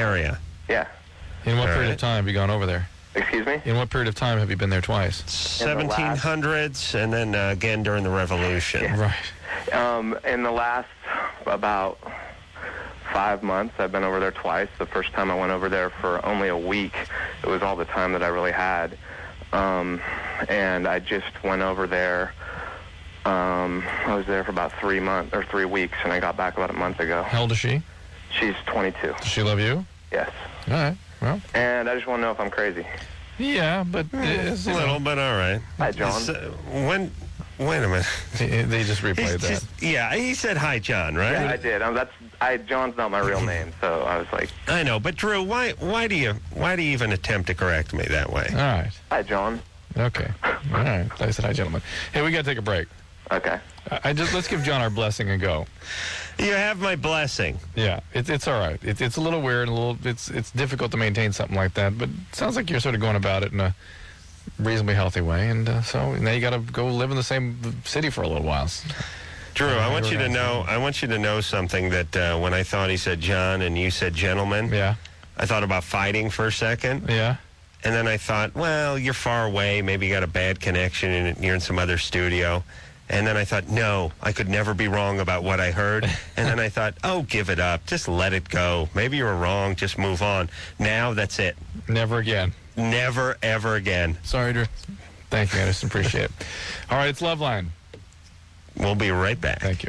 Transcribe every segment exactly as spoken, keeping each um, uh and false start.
area. Yeah. In what All period right. of time have you gone over there? Excuse me? In what period of time have you been there twice? seventeen hundreds, and then uh, again during the Revolution. Yeah. Right. Um, in the last about five months, I've been over there twice. The first time I went over there for only a week. It was all the time that I really had. Um, and I just went over there. Um, I was there for about three months or three weeks, and I got back about a month ago. How old is she? She's twenty-two. Does she love you? Yes. All right. Well, And I just want to know if I'm crazy. yeah, but it's, A little, but all right. Hi, John. It's, uh, when? Wait a minute. They they just replayed He's that. just- yeah, he said hi, John, right? Yeah, I did. Um, that's I. John's not my real name, so I was like, I know, but Drew, why why do you why do you even attempt to correct me that way? All right. "Hi, John." Okay. All right. I said hi, gentlemen. Hey, we got to take a break. Okay. I I just let's give John our blessing and go. You have my blessing. Yeah, it's it's all right. It's it's a little weird, and a little it's it's difficult to maintain something like that, but it sounds like you're sort of going about it in a reasonably healthy way, and uh, so now you got to go live in the same city for a little while. Drew, I want you to Organized. know I want you to know something that uh, when I thought he said John and you said gentleman, Yeah, I thought about fighting for a second. yeah. And then I thought, well, you're far away. Maybe you got a bad connection and you're in some other studio. And then I thought, no, I could never be wrong about what I heard. And then I thought, oh, give it up. Just let it go. Maybe you were wrong. Just move on. Now that's it. Never again. Never, ever again. Sorry, Drew. Thank you, I just appreciate it. All right, it's Loveline. We'll be right back. Thank you.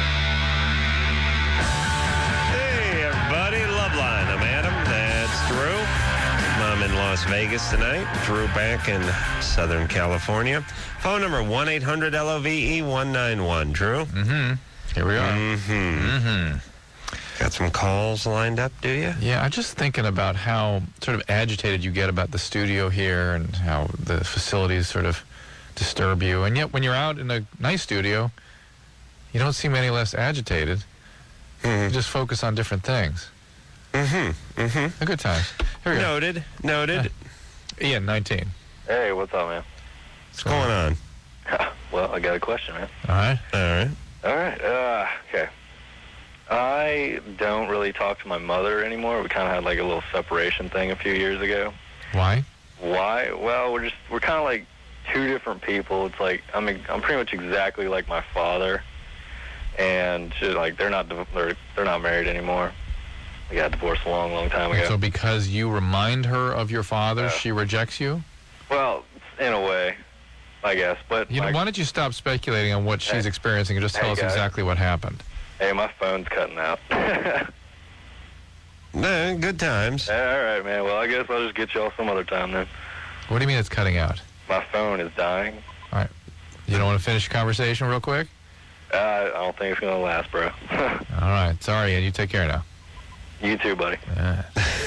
Hey, everybody. Loveline. I'm Adam. That's Drew. I'm in Las Vegas tonight. Drew back in Southern California. Phone number one eight hundred L O V E one nine one. Drew? Mm-hmm. Here we are. Mm-hmm. Mm-hmm. Got some calls lined up, do you? Yeah, I'm just thinking about how sort of agitated you get about the studio here and how the facilities sort of disturb you. And yet when you're out in a nice studio, you don't seem any less agitated. You Mm-hmm. just focus on different things. Mm-hmm. Mm-hmm. A good time. Here we go. Noted. Noted. Ian, nineteen. Hey, what's up, man? What's going on? Well, I got a question, man. All right. All right. All right. Uh, okay. I don't really talk to my mother anymore. We kind of had like a little separation thing a few years ago. Why? Why? Well, we're just we're kind of like two different people. It's like I'm I'm pretty much exactly like my father, and she, like they're not div- they're they're not married anymore. They got divorced a long, long time ago. So because you remind her of your father, Yeah. she rejects you? Well, in a way, I guess. But You know, my- why don't you stop speculating on what she's Hey. experiencing and just tell Hey, us guys. exactly what happened? hey, my phone's cutting out. Nah, good times. All right, man. Well, I guess I'll just get y'all some other time then. What do you mean it's cutting out? My phone is dying. You don't want to finish the conversation real quick? Uh, I don't think it's going to last, bro. All right. Sorry, Ian. You take care now. You too, buddy. Uh,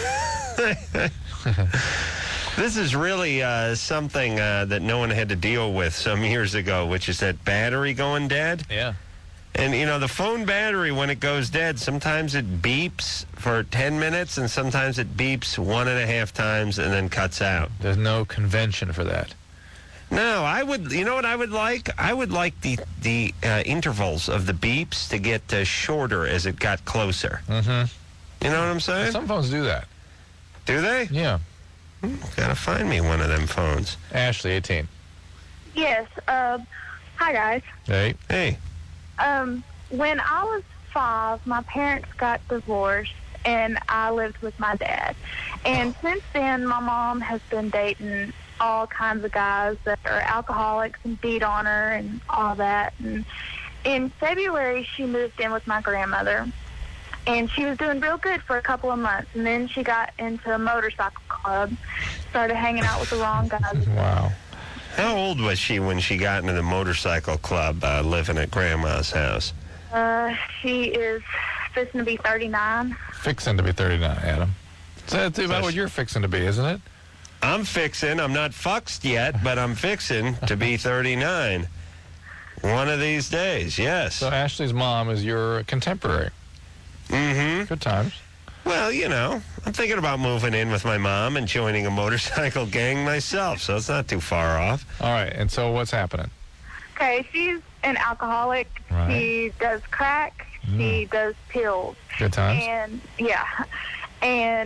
This is really uh, something uh, that no one had to deal with some years ago, which is that battery going dead. yeah. And, you know, the phone battery, when it goes dead, sometimes it beeps for ten minutes, and sometimes it beeps one and a half times and then cuts out. There's no convention for that. No, I would, you know what I would like? I would like the, the uh, intervals of the beeps to get uh, shorter as it got closer. Mm-hmm. You know what I'm saying? Some phones do that. Do they? Yeah. Gotta find me one of them phones. Ashley, eighteen. Yes. Uh, hi, guys. Hey. Hey. Um, when I was five, my parents got divorced, and I lived with my dad. And since then, my mom has been dating all kinds of guys that are alcoholics and beat on her and all that. And in February, she moved in with my grandmother. And she was doing real good for a couple of months. And then she got into a motorcycle club, started hanging out with the wrong guys. Wow. How old was she when she got into the motorcycle club uh, living at Grandma's house? Uh, she is fixing to be thirty-nine. Fixing to be thirty-nine, Adam. So that's about what you're fixing to be, isn't it? I'm fixing. I'm not fuxed yet, but I'm fixing to be thirty-nine. One of these days, yes. So Ashley's mom is your contemporary. Mm-hmm. Good times. Well, you know, I'm thinking about moving in with my mom and joining a motorcycle gang myself, so it's not too far off. All right. And so what's happening? Okay, she's an alcoholic. Right. She does crack. She does pills. Good times. And, yeah. And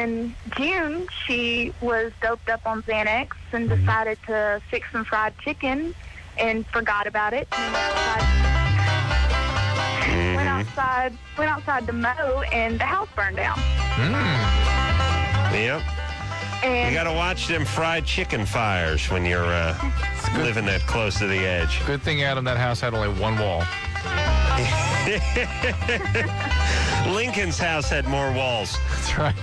in June, she was doped up on Xanax and decided to fix some fried chicken and forgot about it. And went outside, Mm-hmm. went outside, went outside to mow, and the house burned down. Mm. Yep. And You got to watch them fried chicken fires when you're uh, living that close to the edge. Good thing, Adam, that house had only one wall. Lincoln's house had more walls. That's right.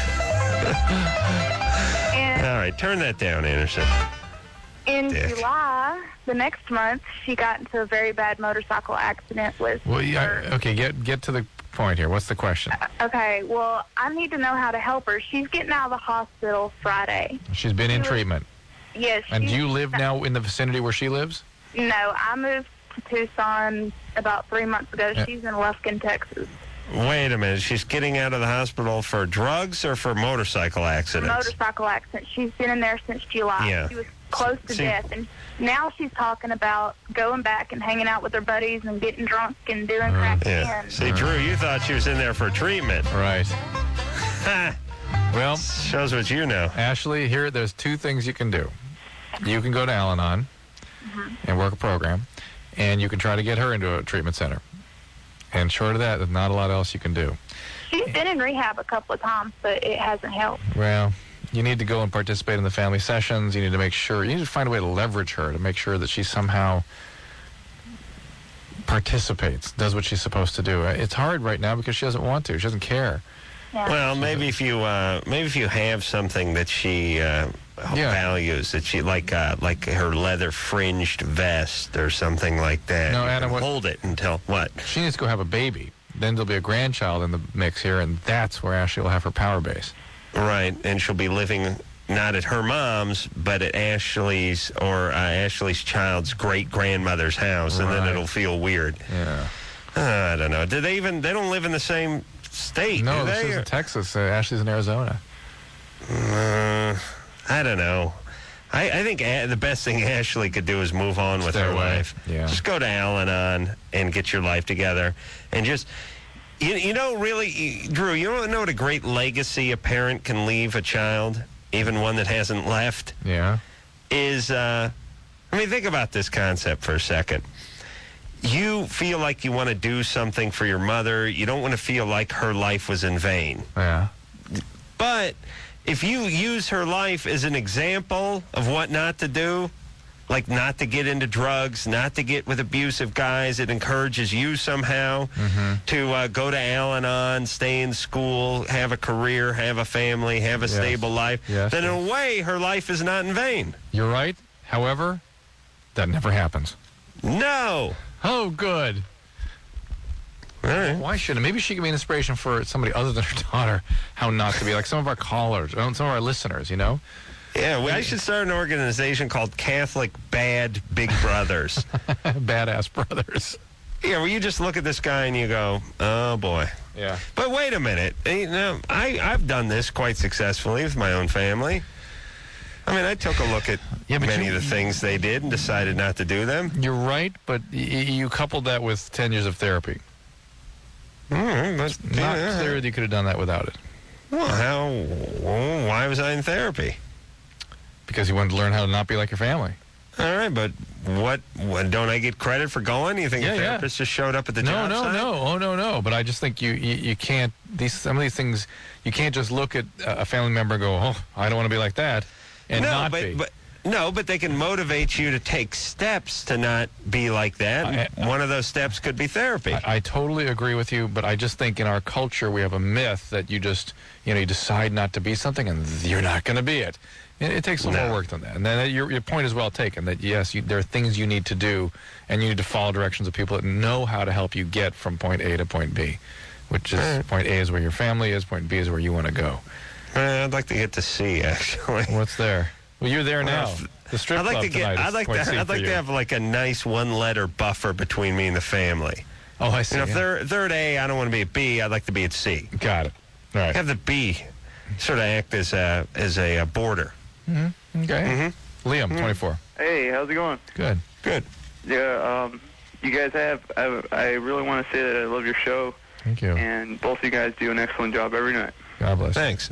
and All right, turn that down, Anderson. in Dick. July, the next month, she got into a very bad motorcycle accident with Well, her. yeah, okay, get get to the point here. What's the question? Okay, well, I need to know how to help her. She's getting out of the hospital Friday. She's been in treatment. Yes. And do she's- you live now in the vicinity where she lives? No, I moved to Tucson about three months ago. Yeah. She's in Lufkin, Texas. Wait a minute. She's getting out of the hospital for drugs or for motorcycle accidents? Motorcycle accident. She's been in there since July. Yeah. She was close to See- death, and now she's talking about going back and hanging out with her buddies and getting drunk and doing crap Yeah. again. See, Drew, you thought she was in there for treatment. Right. Ha! Well, Shows what you know. Ashley, here, there's two things you can do. You can go to Al-Anon and work a program, and you can try to get her into a treatment center. And short of that, there's not a lot else you can do. She's been in rehab a couple of times, but it hasn't helped. Well, you need to go and participate in the family sessions. You need to make sure, you need to find a way to leverage her to make sure that she somehow participates, does what she's supposed to do. It's hard right now because she doesn't want to. She doesn't care. Yeah. Well, maybe if you uh, maybe if you have something that she uh, Yeah. values, that she like uh, like her leather fringed vest or something like that. No, you Adam, can what- hold it until what? She needs to go have a baby. Then there'll be a grandchild in the mix here, and that's where Ashley will have her power base. Right, and she'll be living not at her mom's, but at Ashley's or uh, Ashley's child's great grandmother's house, and then Right. it'll feel weird. Yeah. Uh, I don't know. Do they even? They don't live in the same state, No, do this they? is in Texas. Uh, Ashley's in Arizona. Uh, I don't know. I, I think a- the best thing Ashley could do is move on with Stay her away. life. Yeah. Just go to Al-Anon and get your life together, and just you, you know, really, you- Drew, you don't know what a great legacy a parent can leave a child, even one that hasn't left, Yeah. is. Uh, I mean, think about this concept for a second. You feel like you want to do something for your mother. You don't want to feel like her life was in vain. Yeah. But if you use her life as an example of what not to do, like not to get into drugs, not to get with abusive guys, it encourages you somehow to uh, go to Al-Anon, stay in school, have a career, have a family, have a Yes. stable life, Yes, then in yes. a way her life is not in vain. You're right. However, that never happens. No. Oh, good. All right. Why shouldn't? Maybe she could be an inspiration for somebody other than her daughter, how not to be. Like some of our callers, some of our listeners, you know? Yeah, well, I should start an organization called Catholic Bad Big Brothers. Badass brothers. Yeah, where you just look at this guy and you go, oh, boy. Yeah. But wait a minute. You know, I, I've done this quite successfully with my own family. I mean, I took a look at Yeah, but many you- of the things they did and decided not to do them. You're right, but y- you coupled that with ten years of therapy. Mm, but, Not yeah. clear that you could have done that without it. Well, how, well, why was I in therapy? Because you wanted to learn how to not be like your family. All right, but what, what don't I get credit for going? You think Yeah, a yeah. therapist just showed up at the No, job no, site? no. Oh, no, no. But I just think you, you, you can't, these some of these things, you can't just look at a family member and go, oh, I don't want to be like that, and no, not but, be. but no, but they can motivate you to take steps to not be like that. I- I- One of those steps could be therapy. I, I totally agree with you, but I just think in our culture we have a myth that you just, you know, you decide not to be something and you're not going to be it. It, it takes a little No. more work than that. And then your, your point is well taken, that yes, you, there are things you need to do, and you need to follow directions of people that know how to help you get from point A to point B, which is Right. point A is where your family is, point B is where you want to go. Uh, I'd like to get to C, actually. What's there? Well, you're there now. Well, The strip I'd like club to get. tonight I'd is like point to. C I'd for like you. to have like a nice one-letter buffer between me and the family. Oh, I see. You know, if yeah. they're they're at A, I don't want to be at B. I'd like to be at C. Got it. All right. Have the B sort of act as a as a, uh border. Okay. Mm-hmm. Liam, twenty-four. Hey, how's it going? Good. Good. Yeah, um, you guys have, I, I really want to say that I love your show, Thank you. and both of you guys do an excellent job every night. God bless. Thanks.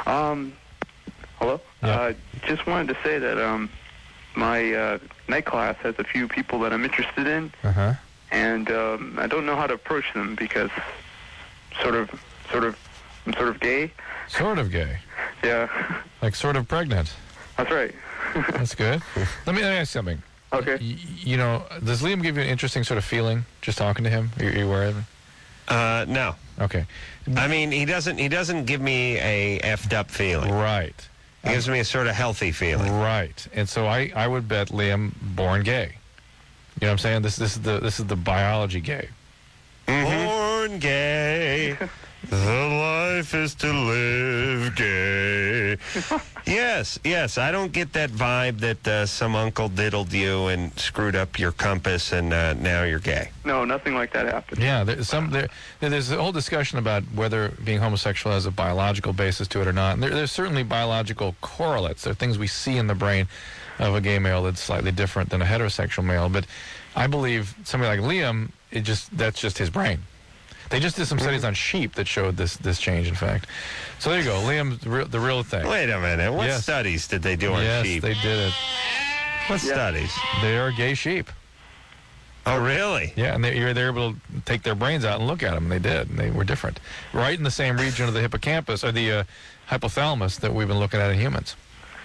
Um, hello? Yeah. Uh, just wanted to say that um, my uh, night class has a few people that I'm interested in, Uh-huh. and um, I don't know how to approach them because sort of, sort of, I'm sort of gay. Sort of gay. Yeah, Like sort of pregnant. that's right. That's good. Let me let me ask you something. Okay. Y- you know, does Liam give you an interesting sort of feeling just talking to him? Are you, are you aware of him? Uh, no. Okay. I mean, he doesn't. He doesn't give me a effed up feeling. Right. He gives me a sort of healthy feeling. Right. And so I, I would bet Liam born gay. You know what I'm saying? This this is the this is the biology gay. Born gay. The life is to live gay. Yes, yes. I don't get that vibe that uh, some uncle diddled you and screwed up your compass and uh, now you're gay. No, nothing like that happened. Yeah, there's some there, there's a whole discussion about whether being homosexual has a biological basis to it or not. And there, there's certainly biological correlates. There are things we see in the brain of a gay male that's slightly different than a heterosexual male. But I believe somebody like Liam, it just that's just his brain. They just did some studies on sheep that showed this this change, in fact. So there you go. Liam's the real, the real thing. Wait a minute. What Yes. studies did they do on yes, sheep? they did it. What Yeah. studies? They are gay sheep. Oh, really? Yeah, and they, you're, they're able to take their brains out and look at them. And they did. And they were different. Right in the same region of the hippocampus, or the uh, hypothalamus that we've been looking at in humans.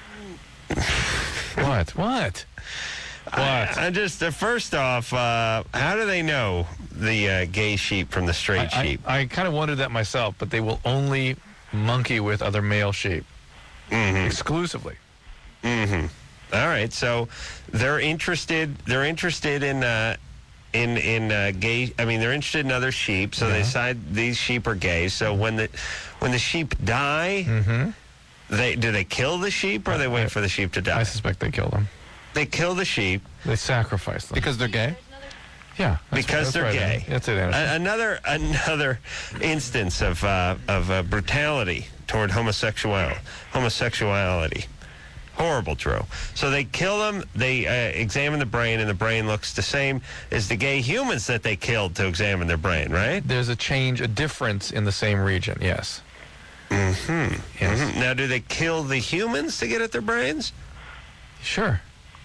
What? What? What? I, I just, uh, first off, uh, how do they know the uh, gay sheep from the straight I, sheep? I, I kind of wondered that myself, but they will only monkey with other male sheep. Mm-hmm. Exclusively. Mm-hmm. All right, so they're interested. They're interested in uh, in in uh, gay. I mean, they're interested in other sheep. So they Yeah. decide these sheep are gay. So when the when the sheep die, Mm-hmm. they do they kill the sheep or they wait for the sheep to die? I suspect they killed them. They kill the sheep They sacrificed them. Because they're gay? Yeah. that's because right, they're that's right, gay. Andy. That's it, Anderson. A- another another instance of uh, of uh, brutality toward homosexual homosexuality. Horrible, Drew. So they kill them. They uh, examine the brain, and the brain looks the same as the gay humans that they killed to examine their brain, right? There's a change, a difference in the same region, yes. Mm-hmm. Yes. Mhm. Now, do they kill the humans to get at their brains? Sure.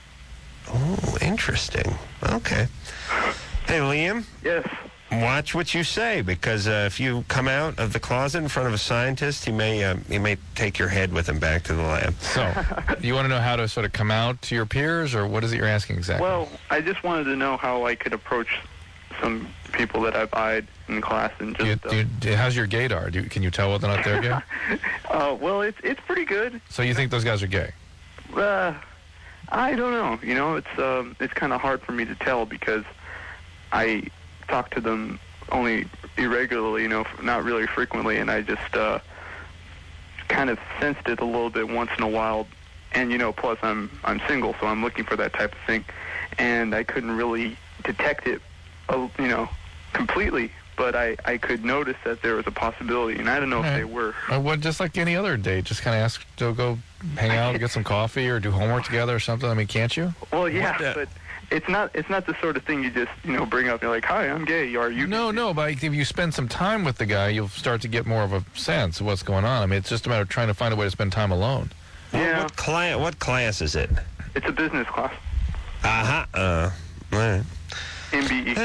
Oh, interesting. Okay. Hey, Liam, Yes. watch what you say, because uh, if you come out of the closet in front of a scientist, he may uh, he may take your head with him back to the lab. So, you want to know how to sort of come out to your peers, or what is it you're asking exactly? Well, I just wanted to know how I could approach some people that I've eyed in class and do you, just. do you, do- how's your gaydar? Do you, can you tell whether or not they're gay? uh, well, it's it's pretty good. So you think those guys are gay? Uh, I don't know. You know, it's um, it's kind of hard for me to tell because I talk to them only irregularly, you know, f- not really frequently, and I just uh, kind of sensed it a little bit once in a while. And you know, plus I'm I'm single, so I'm looking for that type of thing, and I couldn't really detect it, uh, you know, completely. But I, I could notice that there was a possibility, and I don't know Right. if they were. Or what, just like any other date, just kind of ask to go hang out, get some coffee, or do homework together or something? I mean, can't you? Well, yeah, What the- but it's not it's not the sort of thing you just you know bring up. You're like, hi, I'm gay. Are you? No, no, but if you spend some time with the guy, you'll start to get more of a sense of what's going on. I mean, it's just a matter of trying to find a way to spend time alone. Yeah, What class? What class is it? it's a business class. Uh-huh. Uh All right. M B E.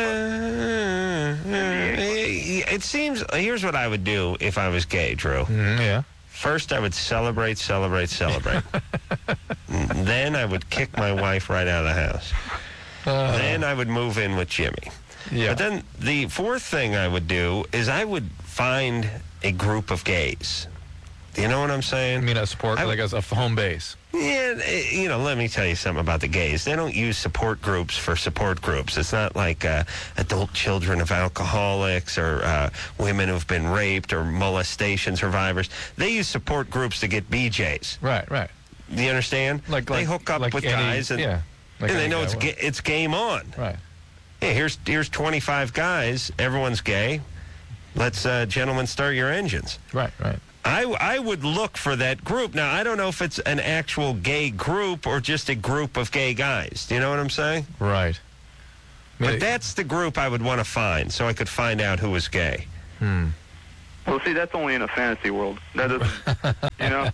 Uh, it seems. Here's what I would do if I was gay, Drew. Mm, yeah. First, I would celebrate, celebrate, celebrate. Then I would kick my wife right out of the house. Uh, Then I would move in with Jimmy. yeah. But then the fourth thing I would do is I would find a group of gays. Do you know what I'm saying? I mean, a support, I- like a, a home base. Yeah, eh, you know, let me tell you something about the gays. They don't use support groups for support groups. It's not like uh, adult children of alcoholics or uh, women who've been raped or molestation survivors. They use support groups to get B Js. Right, right. Do you understand? Like, they like hook up like with any- guys and, yeah, like and they any know guy it's would. ga- it's game on. Right. Hey, here's here's twenty-five guys. Everyone's gay. Let's, uh, gentlemen, start your engines. Right, right. I, I would look for that group. Now, I don't know if it's an actual gay group or just a group of gay guys. Do you know what I'm saying? Right. I mean, But that's the group I would want to find so I could find out who was gay. hmm. Well, see, that's only in a fantasy world. That doesn't, you know.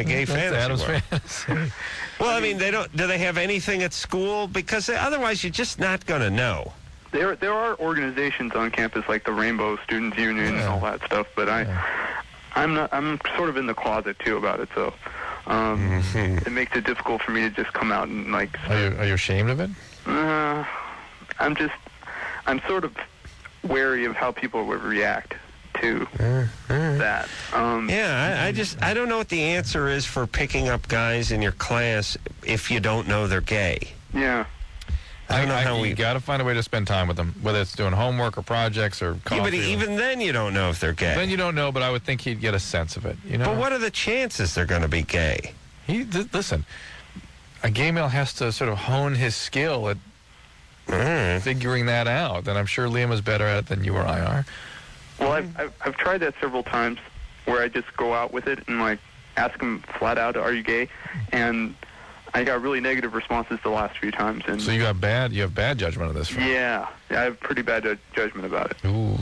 my gay That's fantasy Adam's world. fantasy. Well, I mean, they don't. Do they have anything at school? Because otherwise, you're just not going to know. There, there are organizations on campus like the Rainbow Students Union and Yeah. all that stuff, but I, Yeah. I'm not. I'm sort of in the closet too about it, so um, it makes it difficult for me to just come out and like. Are you, are you ashamed of it? Uh, I'm just. I'm sort of wary of how people would react to that. Um, Yeah, I, I just I don't know what the answer is for picking up guys in your class if you don't know they're gay. yeah. I don't know how you we. got to find a way to spend time with them, whether it's doing homework or projects or coffee. Yeah, but or- even then, you don't know if they're gay. then you don't know, but I would think he'd get a sense of it. You know. But what are the chances they're going to be gay? He th- listen. A gay male has to sort of hone his skill at Mm. figuring that out, and I'm sure Liam is better at it than you or I are. Well, I've, I've I've tried that several times, where I just go out with it and like ask them flat out, "Are you gay?" And I got really negative responses the last few times. And So you have bad, you have bad judgment of this. From. yeah, I have pretty bad ju- judgment about it. Ooh.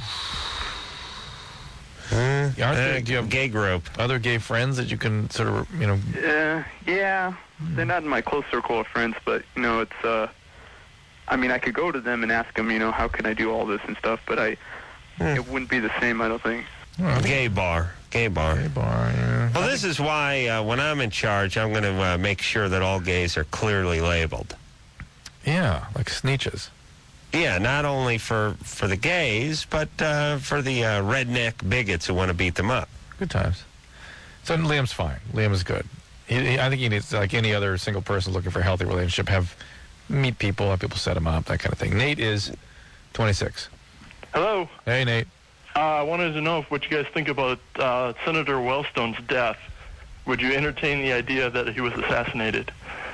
Mm. Aren't there- Uh, do you have gay group. other gay friends that you can sort of, you know? Uh, yeah, they're not in my close circle of friends, but you know, it's. Uh, I mean, I could go to them and ask them, you know, how can I do all this and stuff, but I, Hmm. it wouldn't be the same, I don't think. Well, Gay bar. Gay bar. gay bar, yeah. Well, this is why uh, when I'm in charge, I'm going to uh, make sure that all gays are clearly labeled. Yeah, like Sneetches. Yeah, not only for, for the gays, but uh, for the uh, redneck bigots who want to beat them up. Good times. So Liam's fine. Liam is good. He, he, I think he needs, like any other single person looking for a healthy relationship, have meet people, have people set him up, that kind of thing. Nate is twenty-six. Hello. Hey, Nate. Uh, I wanted to know what you guys think about uh, Senator Wellstone's death. Would you entertain the idea that he was assassinated?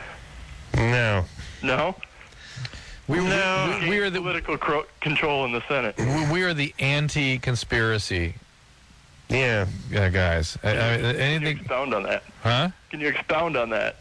No. No? We, No. we, we are the Political cro- control in the Senate. we, we are the anti-conspiracy Yeah. uh, guys. I, I, Can you anything? expound on that? Huh? Can you expound on that?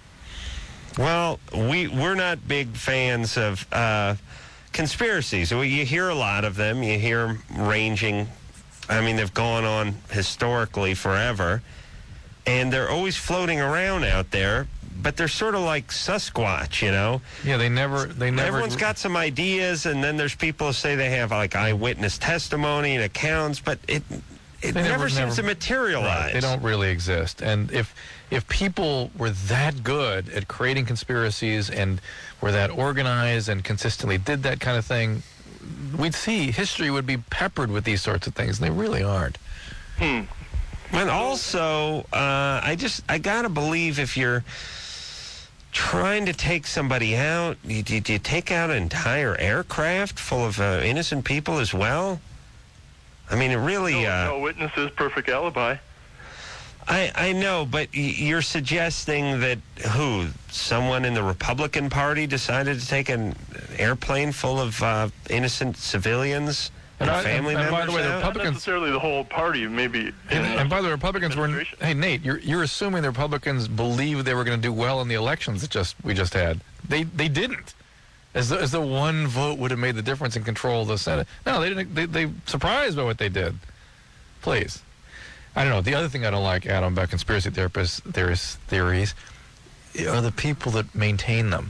Well, we, we're not big fans of uh, conspiracies. Well, you hear a lot of them. You hear them ranging. I mean, they've gone on historically forever. And they're always floating around out there. But they're sort of like Sasquatch, you know? Yeah, they never. They never. Everyone's got some ideas, and then there's people who say they have like eyewitness testimony and accounts, but it it They never, never- seems never- to materialize. Right, they don't really exist. And if if people were that good at creating conspiracies and were that organized and consistently did that kind of thing, we'd see history would be peppered with these sorts of things. And they really aren't. Hmm. And also, uh, I just I gotta believe if you're trying to take somebody out, you, you, you take out an entire aircraft full of uh, innocent people as well. I mean, it really. No, Uh, no witnesses, perfect alibi. I, I know, but y- you're suggesting that who? Someone in the Republican Party decided to take an airplane full of uh, innocent civilians and, And I- family and- and by members the way, the out? Not Republicans- necessarily the whole party, maybe. And, in, and by the way, Republicans were. administration. Hey, Nate, you're you're assuming the Republicans believed they were going to do well in the elections that just we just had. They they didn't. As though, as though one vote would have made the difference in control of the Senate. No, they didn't. They they surprised by what they did. Please, I don't know. The other thing I don't like, Adam, about conspiracy therapists, theorists, theories, are the people that maintain them.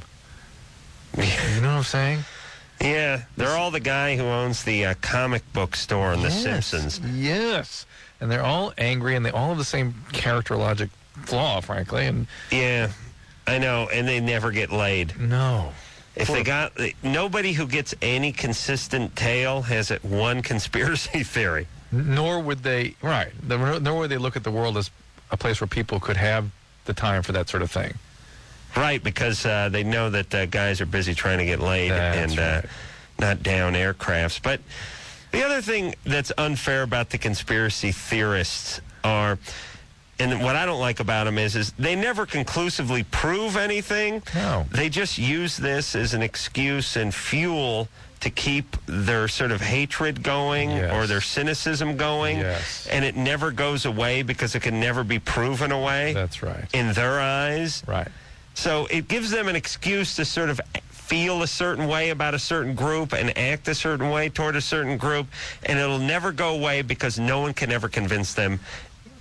You know what I'm saying? Yeah, they're all the guy who owns the uh, comic book store in The Yes, Simpsons. Yes, and they're all angry, and they all have the same character logic flaw, frankly. And Yeah, I know, and they never get laid. no. If they got nobody who gets any consistent tale has it one conspiracy theory. Nor would they, right, the- nor would they look at the world as a place where people could have the time for that sort of thing. Right, because uh, they know that uh, guys are busy trying to get laid That's and uh, right. not down aircrafts. But the other thing that's unfair about the conspiracy theorists are, and what I don't like about them is, is they never conclusively prove anything. No. They just use this as an excuse and fuel to keep their sort of hatred going Yes. or their cynicism going. Yes. And it never goes away because it can never be proven away That's right. in their eyes. Right. So it gives them an excuse to sort of feel a certain way about a certain group and act a certain way toward a certain group, and it'll never go away because no one can ever convince them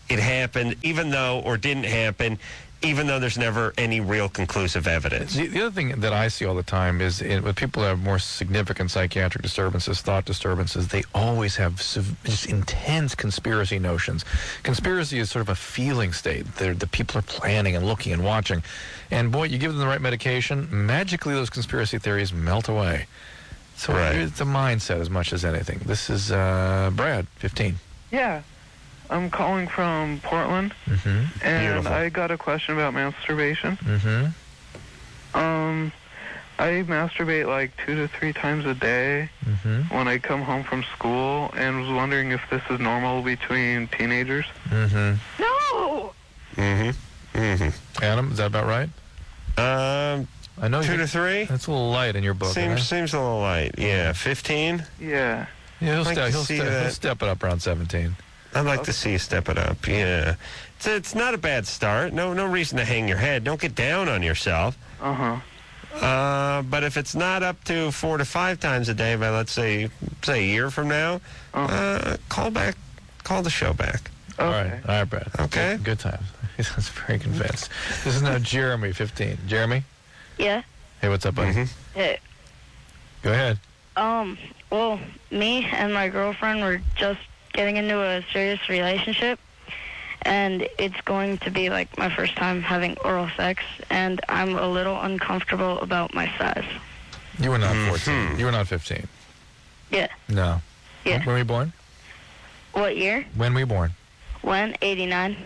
it happened, even though, or didn't happen, even though there's never any real conclusive evidence. The, the other thing that I see all the time is in, with people that have more significant psychiatric disturbances, thought disturbances, they always have sev- just intense conspiracy notions. Conspiracy is sort of a feeling state. They're, the people are planning and looking and watching. And boy, you give them the right medication, magically those conspiracy theories melt away. So Right. it's a mindset as much as anything. This is uh, Brad, fifteen. Yeah. I'm calling from Portland, Mm-hmm. and Beautiful. I got a question about masturbation. Mm-hmm. Um, I masturbate like two to three times a day Mm-hmm. when I come home from school, and was wondering if this is normal between teenagers. Mm-hmm. No! Mm-hmm. Mm-hmm. Adam, is that about right? Um, I know two you- to three? That's a little light in your book. Seems, huh? seems a little light. Yeah, fifteen? Yeah. Yeah, he'll, like step, to he'll, see step, he'll that. step it up around seventeen. I'd like to see you step it up, yeah. It's, it's not a bad start. No no reason to hang your head. Don't get down on yourself. Uh-huh. Uh, but if it's not up to four to five times a day by, let's say, say a year from now, Uh-huh. uh, call back, call the show back. All right, Okay. all right, Brad. Okay. Good, good times. He sounds very convinced. This is now Jeremy, fifteen. Jeremy? Yeah. Hey, what's up, buddy? Mhm. Hey, Go ahead. um, well, me and my girlfriend were just getting into a serious relationship, and it's going to be like my first time having oral sex, and I'm a little uncomfortable about my size. You were not Mhm. fourteen. You were not fifteen. Yeah. No. Yeah. When were you born? What year? When were you born? When? eighty-nine.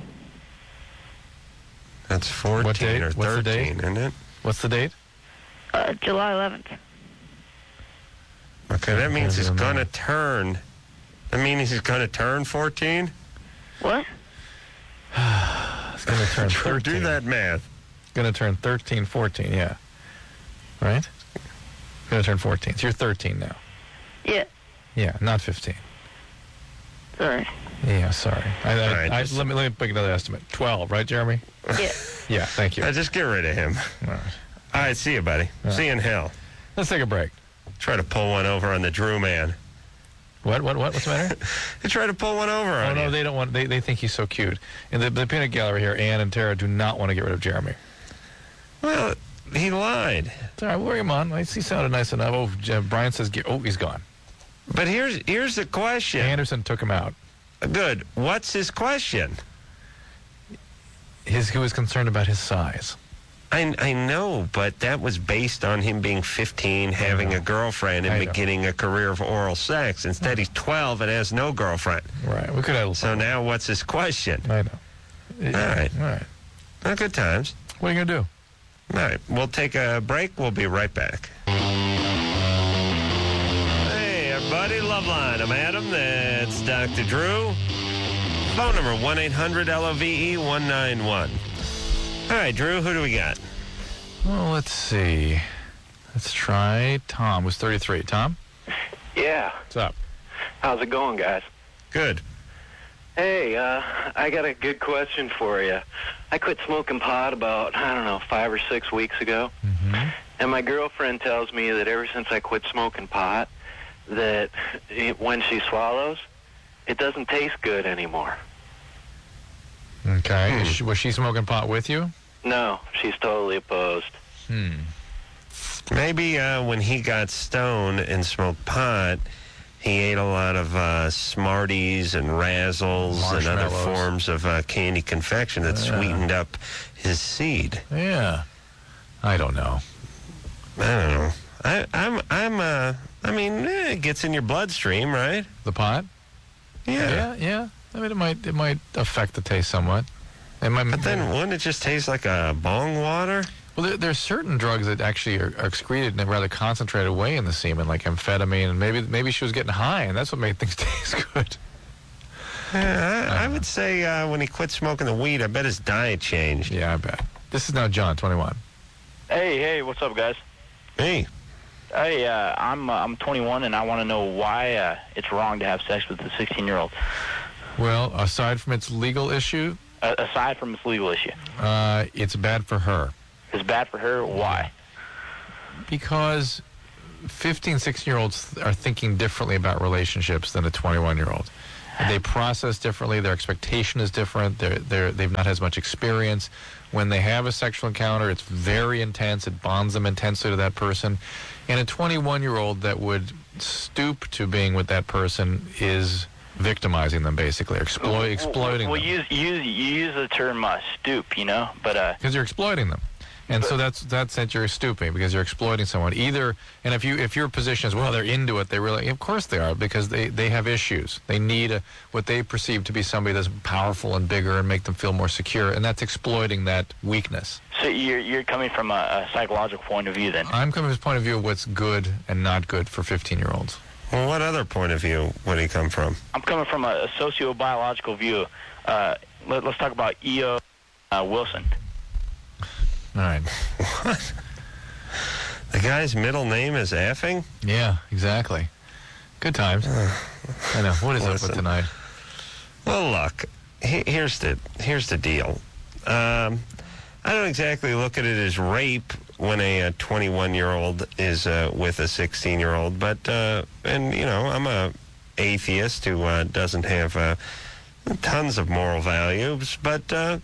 That's fourteen What date? or What's the date? thirteen, isn't it? What's the date? Uh, July eleventh. Okay, that means he's I don't know. going to turn. That means he's going to turn fourteen? What? It's going to turn thirteen. Do that math. Going to turn thirteen, fourteen, yeah. Right? Going to turn fourteen. So you're thirteen now. Yeah. Yeah, not fifteen. Sorry. Yeah, sorry. I, I, All right, I, just- let me let me pick another estimate. twelve, right, Jeremy? Yeah. Yeah, thank you. Uh, just get rid of him. All right. All right, see you, buddy. Yeah. See you in hell. Let's take a break. Try to pull one over on the Drew man. What? What? What? What's the matter? They try to pull one over Oh on no, you. they don't want. They, they think he's so cute. And the, the peanut gallery here, Ann and Tara, do not want to get rid of Jeremy. Well, he lied. It's all right. We'll bring him on. He sounded nice enough. Oh, J- Brian says, get, oh, he's gone. But here's here's the question. Anderson took him out. Good. What's his question? His he was concerned about his size. I, I know, but that was based on him being fifteen, having know. a girlfriend, and I know. beginning a career of oral sex. Instead, he's twelve and has no girlfriend. Right. We could have. So now what's his question? I know. All right. All right. Well, good times. What are you gonna do? All right. We'll take a break. We'll be right back. Hey, everybody. Loveline. I'm Adam. That's Doctor Drew. Phone number one eight hundred L O V E one nine one. All right, Drew, who do we got? Well, let's see. Let's try Tom, who's thirty-three. Tom, Yeah. what's up? How's it going, guys? Good. Hey, uh, I got a good question for you. I quit smoking pot about, I don't know, five or six weeks ago. Mm-hmm. And my girlfriend tells me that ever since I quit smoking pot, that it, when she swallows, it doesn't taste good anymore. Okay. Hmm. Is she, was she smoking pot with you? No, she's totally opposed. Hmm. Maybe uh, when he got stoned and smoked pot, he ate a lot of uh, Smarties and Razzles and other Marshmallows. forms of uh, candy confection that Yeah. sweetened up his seed. Yeah. I don't know. I don't know. I, I'm, I'm, uh, I mean, eh, it gets in your bloodstream, right? The pot? Yeah. Yeah, yeah. I mean, it might it might affect the taste somewhat. It might. But then wouldn't it just taste like a bong water? well, there, there's certain drugs that actually are, are excreted in a rather concentrated way in the semen, like amphetamine, and maybe maybe she was getting high, and that's what made things taste good. Yeah, I, I would say uh, when he quit smoking the weed, I bet his diet changed. Yeah, I bet. This is now John, twenty-one. Hey, hey, what's up, guys? Hey, Hey, uh, I'm uh, I'm twenty-one, and I want to know why uh, it's wrong to have sex with a sixteen-year-old. Well, aside from its legal issue, Uh, aside from its legal issue, uh, it's bad for her it's bad for her. Why? because fifteen, sixteen-year-olds are thinking differently about relationships than a twenty-one-year-old. They process differently. Their expectation is different. They're, they're, they've not had as much experience. When they have a sexual encounter, it's very intense. It bonds them intensely to that person. And a twenty-one-year-old that would stoop to being with that person is victimizing them, basically, exploit, exploiting well, them. Well, use, use, you use the term uh, stoop, you know, but... uh, Because you're exploiting them. And so that's that's that you're stooping because you're exploiting someone. Either, and if you if your position is, well, they're into it, they really, of course they are, because they, they have issues. They need a, what they perceive to be somebody that's powerful and bigger and make them feel more secure, and that's exploiting that weakness. So you're you're coming from a, a psychological point of view, then? I'm coming from the point of view of what's good and not good for fifteen-year-olds. Well, what other point of view would he come from? I'm coming from a, a socio-biological view. Uh, let, let's talk about E O Uh, Wilson. All right. What? The guy's middle name is effing? Yeah, exactly. Good times. I know. What is up Listen. with tonight? Well, look, he, here's the here's the deal. Um, I don't exactly look at it as rape when a twenty-one-year-old is uh, with a sixteen-year-old, but uh, and you know, I'm a atheist who uh, doesn't have uh, tons of moral values, but uh,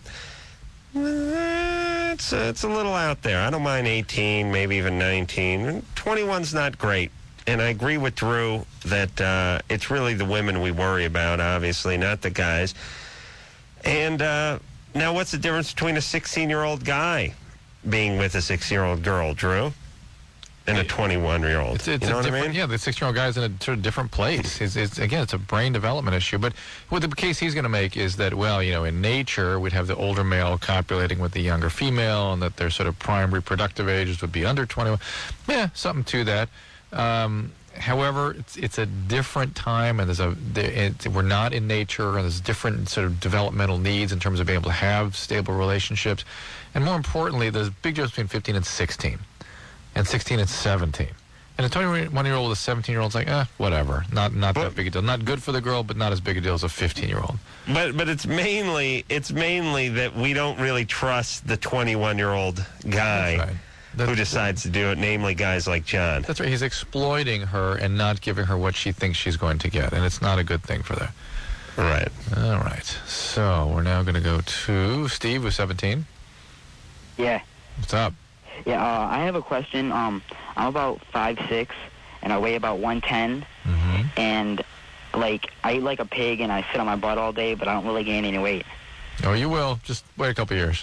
it's uh, it's a little out there. I don't mind eighteen, maybe even nineteen. twenty-one's not great. And I agree with Drew that uh, it's really the women we worry about, obviously, not the guys. And uh, now what's the difference between a sixteen-year-old guy being with a six-year-old girl, Drew, and a twenty-one-year-old? It's, it's you know a what I different, mean? yeah, the six-year-old guy's in a sort of different place. It's, it's, again, it's a brain development issue. But what the case he's going to make is that, well, you know, in nature, we'd have the older male copulating with the younger female, and that their sort of prime reproductive ages would be under twenty-one. Yeah, something to that. Um, however, it's it's a different time, and there's a there, it, we're not in nature, and there's different sort of developmental needs in terms of being able to have stable relationships, and more importantly, there's a big difference between fifteen and sixteen, and sixteen and seventeen. And a twenty-one-year-old with a seventeen-year-old's like, eh, whatever, not not But, that big a deal, not good for the girl, but not as big a deal as a fifteen-year-old. But but it's mainly it's mainly that we don't really trust the twenty-one-year-old guy. That's right. That's, who decides to do it, namely guys like John. That's right. He's exploiting her and not giving her what she thinks she's going to get, and it's not a good thing for them. Right. All right. So we're now going to go to Steve, who's seventeen. Yeah. What's up? Yeah, uh, I have a question. Um, I'm about five six, and I weigh about one ten, Mm-hmm. and, like, I eat like a pig, and I sit on my butt all day, but I don't really gain any weight. Oh, you will. Just wait a couple years.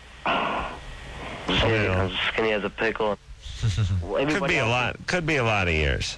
Skinny, I'm skinny as a pickle. Well, Could be a else- lot. Could be a lot of years.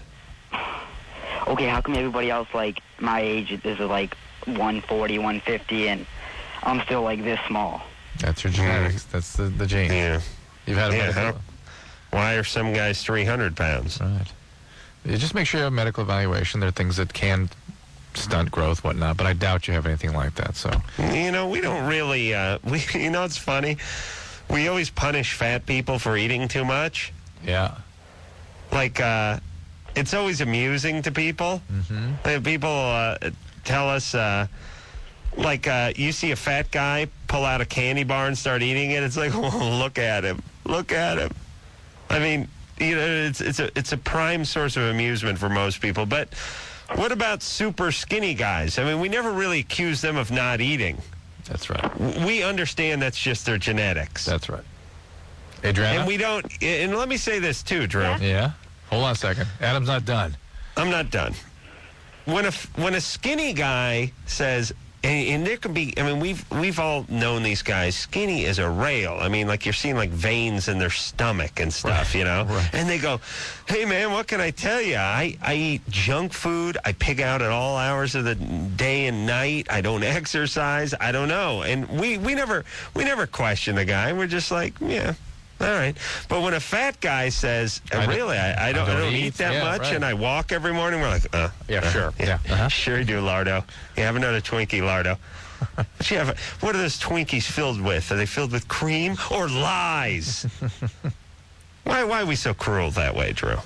Okay, how come everybody else, like, my age is, like, one forty, one fifty, and I'm still, like, this small? That's your genetics. That's the, the gene. Yeah. You've had a Yeah, medical... how- Why are some guys three hundred pounds? Right. You just make sure you have medical evaluation. There are things that can stunt growth, whatnot, but I doubt you have anything like that, so... You know, we don't really, uh, we, you know, it's funny. We always punish fat people for eating too much. Yeah. Like, uh, it's always amusing to people. Mm-hmm. Like, people uh, tell us, uh, like, uh, you see a fat guy pull out a candy bar and start eating it. It's like, oh, look at him. Look at him. I mean, you know, it's, it's, a, it's a prime source of amusement for most people. But what about super skinny guys? I mean, we never really accuse them of not eating. That's right. We understand that's just their genetics. That's right. Adriana? And we don't, and let me say this too, Drew. Yeah. Yeah? Hold on a second. Adam's not done. I'm not done. When a, when a skinny guy says, and, and there can be, I mean, we've we've all known these guys, skinny as a rail. I mean, like you're seeing like veins in their stomach and stuff, Right, you know? right. And they go, hey, man, what can I tell you? I, I eat junk food. I pig out at all hours of the day and night. I don't exercise. I don't know. And we, we never we never question the guy. We're just like, yeah. All right. But when a fat guy says, I don't- really, I, I, don't, I don't eat, that yeah, much, right. and I walk every morning, we're like, uh. Yeah, uh, sure. Yeah. Uh-huh. Sure you do, Lardo. You have another Twinkie, Lardo. But you have, what are those Twinkies filled with? Are they filled with cream or lies? why, why are we so cruel that way, Drew?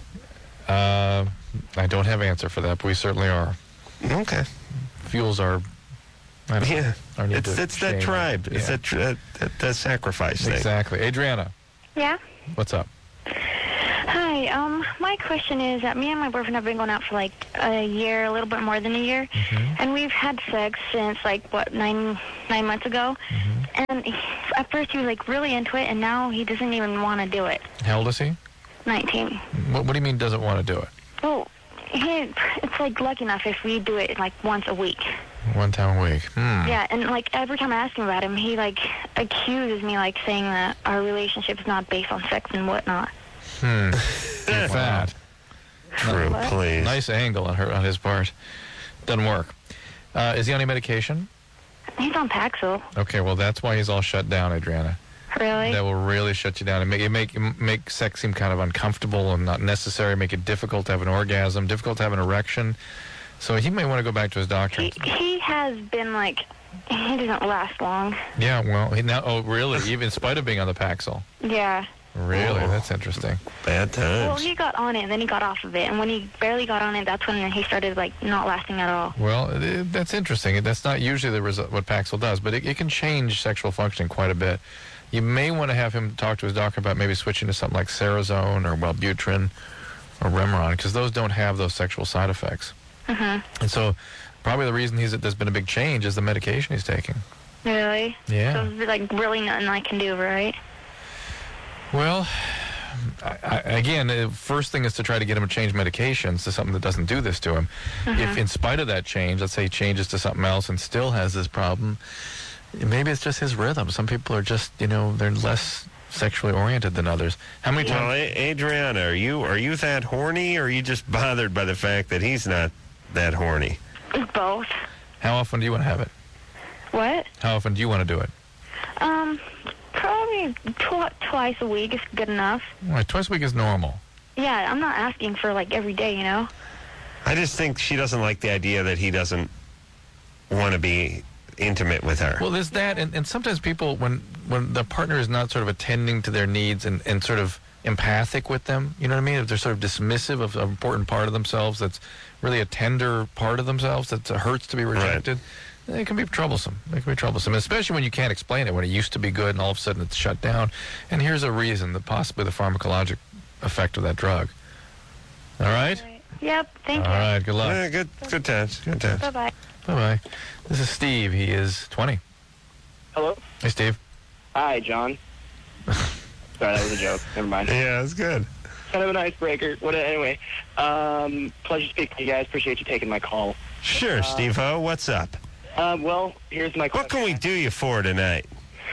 Uh, I don't have an answer for that, but we certainly are. Okay. Fuels our... I don't know, Yeah. our need It's, to it's that shame. tribe. It's Yeah. that, tr- that, that, that sacrifice thing. Exactly. Adriana, Yeah. what's up? Hi. Um, my question is that me and my boyfriend have been going out for like a year, a little bit more than a year, Mm-hmm. and we've had sex since like what nine nine months ago. Mm-hmm. And he, at first he was like really into it, and now he doesn't even want to do it. How old is he? nineteen. What, what do you mean doesn't want to do it? Well, he, it's like lucky enough if we do it like once a week. One time a week. Hmm. Yeah, and like every time I ask him about him, he like accuses me like saying that our relationship is not based on sex and whatnot. Hmm. You're fat. True, What? please. Nice angle on her on his part. Doesn't work. Uh, is he on any medication? He's on Paxil. Okay, well that's why he's all shut down, Adriana. Really? That will really shut you down and make it make make sex seem kind of uncomfortable and not necessary. Make it difficult to have an orgasm, difficult to have an erection. So he may want to go back to his doctor. He, he has been like, he doesn't last long. Yeah, well, he now. Oh, really? Even in spite of being on the Paxil. Yeah. Really? Oh. That's interesting. Bad Well, times. he got on it, and then he got off of it. And when he barely got on it, that's when he started, like, not lasting at all. Well, it, that's interesting. That's not usually the result, what Paxil does, but it, it can change sexual functioning quite a bit. You may want to have him talk to his doctor about maybe switching to something like Cerazone or Wellbutrin or Remeron, because those don't have those sexual side effects. Mm-hmm. And so probably the reason he's there's been a big change is the medication he's taking. Really? Yeah. So there's, like, really nothing I can do, right? Well, I, I, again, the first thing is to try to get him to change medications to something that doesn't do this to him. If in spite of that change, let's say he changes to something else and still has this problem, maybe it's just his rhythm. Some people are just, you know, they're less sexually oriented than others. How many Well, times? A- Adriana, are you are you that horny, or are you just bothered by the fact that he's not that horny? Both. How often do you want to have it? What? How often do you want to do it? Um, probably tw- twice a week is good enough. Well, twice a week is normal. Yeah, I'm not asking for, like, every day, you know? I just think she doesn't like the idea that he doesn't want to be intimate with her. Well, there's that, and, and sometimes people, when when the partner is not sort of attending to their needs and, and sort of empathic with them, you know what I mean? If they're sort of dismissive of an important part of themselves that's really a tender part of themselves that hurts to be rejected, it can be troublesome. It can be troublesome, especially when you can't explain it, when it used to be good and all of a sudden it's shut down. And here's a reason, that possibly the pharmacologic effect of that drug. All right? Yep, thank All you. right, good luck. Yeah, good, good times, good times. Bye-bye. Bye-bye. This is Steve. He is twenty. Hello? Hey, Steve. Hi, John. Sorry, that was a joke. Never mind. Yeah, it's good. Kind of an icebreaker. What? Anyway, um, pleasure speaking to you guys. Appreciate you taking my call. Sure, Uh, Steve-O, what's up? Um, well, here's my question. What can we do you for tonight?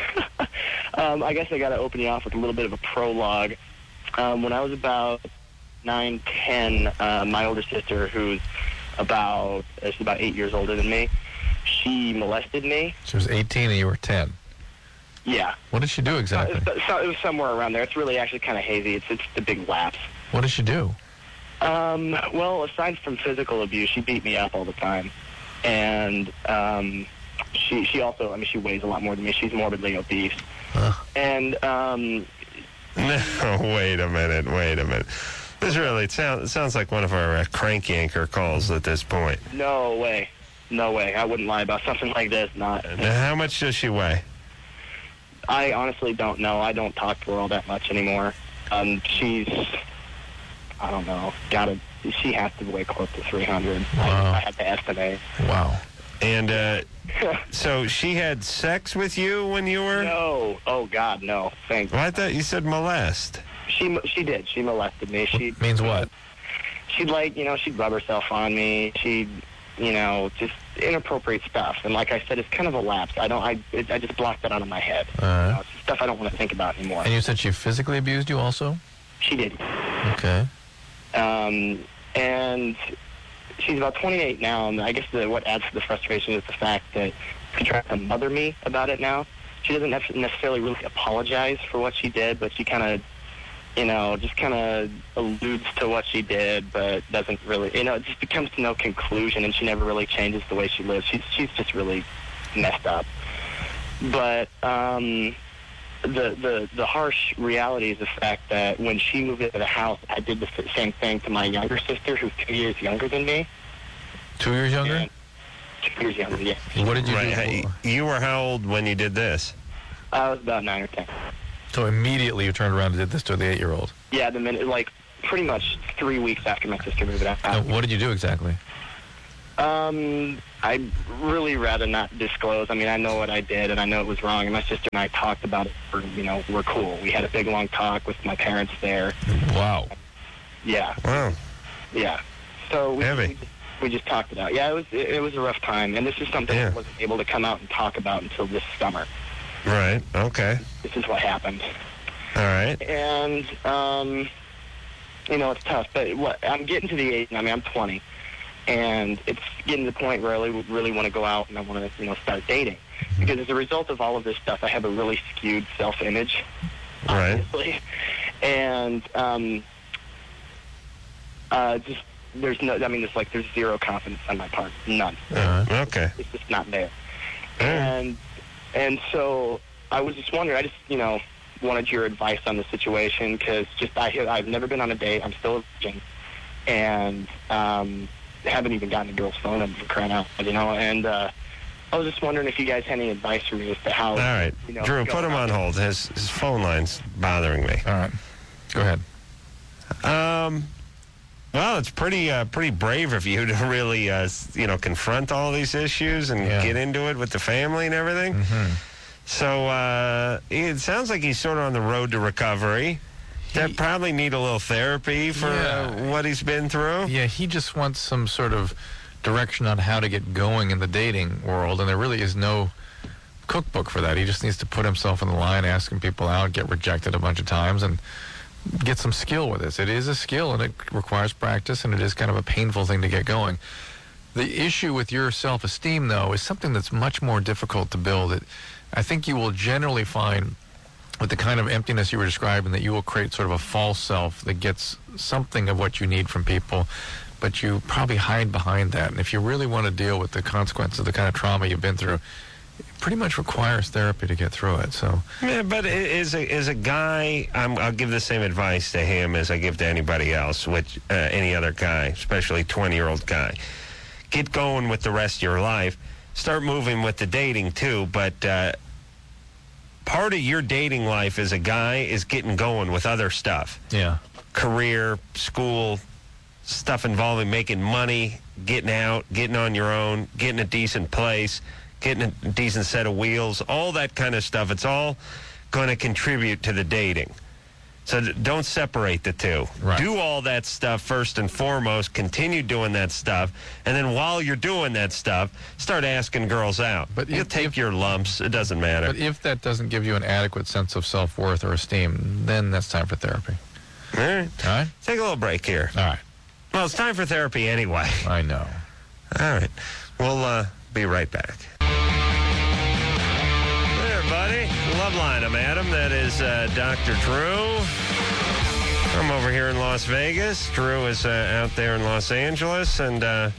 um, I guess I got to open you off with a little bit of a prologue. Um, when I was about nine, ten, uh, my older sister, who's about uh, she's about eight years older than me, she molested me. She was eighteen and you were ten. Yeah. What did she do exactly? Uh, so, so it was somewhere around there. It's really actually kind of hazy. It's it's the big lapse. What did she do? Um, well, aside from physical abuse, she beat me up all the time, and um, she she also, I mean, she weighs a lot more than me. She's morbidly obese, Huh. and um, No, wait a minute, wait a minute. This really sounds, it sounds like one of our uh, crank anchor calls at this point. no way, no way, I wouldn't lie about something like this. Not. Now, how much does she weigh? I honestly don't know. I don't talk to her all that much anymore. Um, she's, I don't know, gotta. She has to weigh close to three hundred. Wow. I, I had to estimate. Wow. And uh, so she had sex with you when you were... No. Oh God, no. Thank. Well, I thought you said molest. She she did. She molested me. She Means what? she'd like, you know, she'd rub herself on me. She'd, you know, just inappropriate stuff. And like I said, it's kind of a lapse. I don't, I, it, I just blocked that out of my head. All right. You know, it's stuff I don't want to think about anymore. And you said she physically abused you also? She did. Okay. Um, and she's about twenty-eight now, and I guess the, what adds to the frustration is the fact that she tries to mother me about it now. She doesn't nec- necessarily really apologize for what she did, but she kind of, you know, just kind of alludes to what she did, but doesn't really, you know, it just becomes to no conclusion, and she never really changes the way she lives. She's she's just really messed up. But um, the the the harsh reality is the fact that when she moved into the house, I did the f- same thing to my younger sister, who's two years younger than me. Two years younger? And two years younger, yeah. What did you Right. do? Hey, you were how old when you did this? I was about nine or ten. So immediately you turned around and did this to the eight-year-old. Yeah, the minute, like, pretty much three weeks after my sister moved out. Uh, what did you do exactly? Um, I'd really rather not disclose. I mean, I know what I did, and I know it was wrong, and my sister and I talked about it. For, you know, we're cool. We had a big, long talk with my parents there. Wow. Yeah. Wow. Yeah. So we, Heavy. we, just, we just talked it out. Yeah, it was it, it was a rough time, and this is something Yeah. I wasn't able to come out and talk about until this summer. Right. Okay. This is what happened. All right. And, um, you know, it's tough, but what I'm getting to the age, I mean, I'm twenty, and it's getting to the point where I really, really want to go out and I want to, you know, start dating. Because as a result of all of this stuff, I have a really skewed self-image, Right. obviously. And, um, uh, just, there's no, I mean, it's like there's zero confidence on my part. None. Uh, okay. It's just not there. All right. And, and so I was just wondering, I just, you know, wanted your advice on the situation because just I, I've never been on a date. I'm still a virgin. And, um, haven't even gotten a girl's phone number for crying out, you know, and, uh, I was just wondering if you guys had any advice for me as to how. All right. You know, Drew, go put him on about hold. His, his phone line's bothering me. All right. Go ahead. Um, well, it's pretty uh, pretty brave of you to really, uh, s- you know, confront all these issues and Yeah. get into it with the family and everything. Mm-hmm. So uh, it sounds like he's sort of on the road to recovery. That probably need a little therapy for Yeah. uh, what he's been through. Yeah, he just wants some sort of direction on how to get going in the dating world, and there really is no cookbook for that. He just needs to put himself in the line, asking people out, get rejected a bunch of times, and get some skill with this. It is a skill, and it requires practice, and it is kind of a painful thing to get going. The issue with your self-esteem, though, is something that's much more difficult to build. It, I think you will generally find with the kind of emptiness you were describing that you will create sort of a false self that gets something of what you need from people, but you probably hide behind that. And if you really want to deal with the consequences of the kind of trauma you've been through, it pretty much requires therapy to get through it. So, Yeah, but i- as a, as a guy, I'm, I'll give the same advice to him as I give to anybody else, which uh, any other guy, especially twenty-year-old guy. Get going with the rest of your life. Start moving with the dating, too. But uh, part of your dating life as a guy is getting going with other stuff. yeah. Career, school, stuff involving making money, getting out, getting on your own, getting a decent place, getting a decent set of wheels, all that kind of stuff. It's all going to contribute to the dating. So d- don't separate the two. Right. Do all that stuff first and foremost. Continue doing that stuff. And then while you're doing that stuff, start asking girls out. But But You'll if- take your lumps. It doesn't matter. But if that doesn't give you an adequate sense of self-worth or esteem, then that's time for therapy. All right. All right? Take a little break here. All right. Well, it's time for therapy anyway. I know. All right. We'll uh, be right back. There, buddy. Love line. I'm Adam. That is uh, Doctor Drew. I'm over here in Las Vegas. Drew is uh, out there in Los Angeles. And, uh,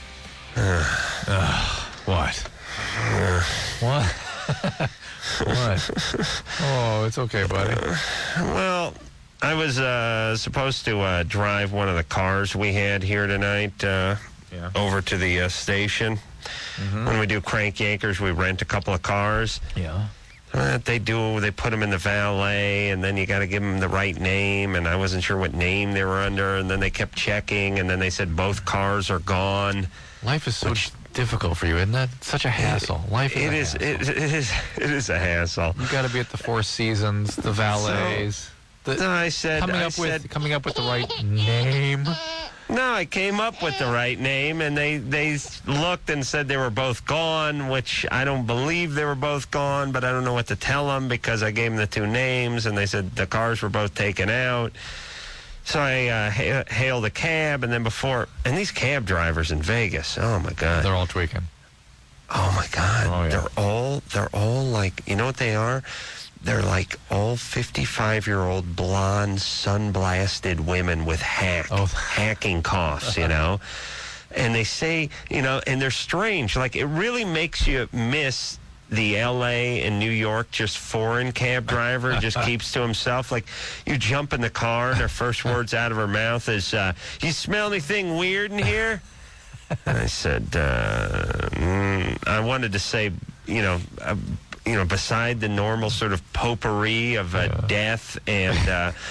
What? What? What? Oh, it's okay, buddy. well, I was uh, supposed to uh, drive one of the cars we had here tonight uh, Yeah. over to the uh, station. When we do Crank Yankers, we rent a couple of cars. Yeah. What they do, they put them in the valet, and then you got to give them the right name, and I wasn't sure what name they were under, and then they kept checking, and then they said both cars are gone. Life is so difficult for you, isn't it? It's such a hassle. Life is It a is, hassle. it, it is, it is a hassle. You got to be at the Four Seasons, the valets. the, No, I said, coming I up with said, coming up with the right name. no, I came up with the right name, and they, they looked and said they were both gone, which I don't believe they were both gone, but I don't know what to tell them because I gave them the two names, and they said the cars were both taken out. So I uh, ha- hailed a cab, and then before, and these cab drivers in Vegas, oh my God. They're all tweaking. Oh my God. Oh, yeah. They're all, they're all like, you know what they are? They're like all fifty-five-year-old blonde, sun-blasted women with hack, Oh. hacking coughs, you know? And they say, you know, and they're strange. Like, it really makes you miss the L A and New York just foreign cab driver just keeps to himself. Like, you jump in the car, and her first words out of her mouth is, uh, you smell anything weird in here? And I said, uh, mm, I wanted to say, you know, uh, you know, beside the normal sort of potpourri of uh, Yeah. death and uh,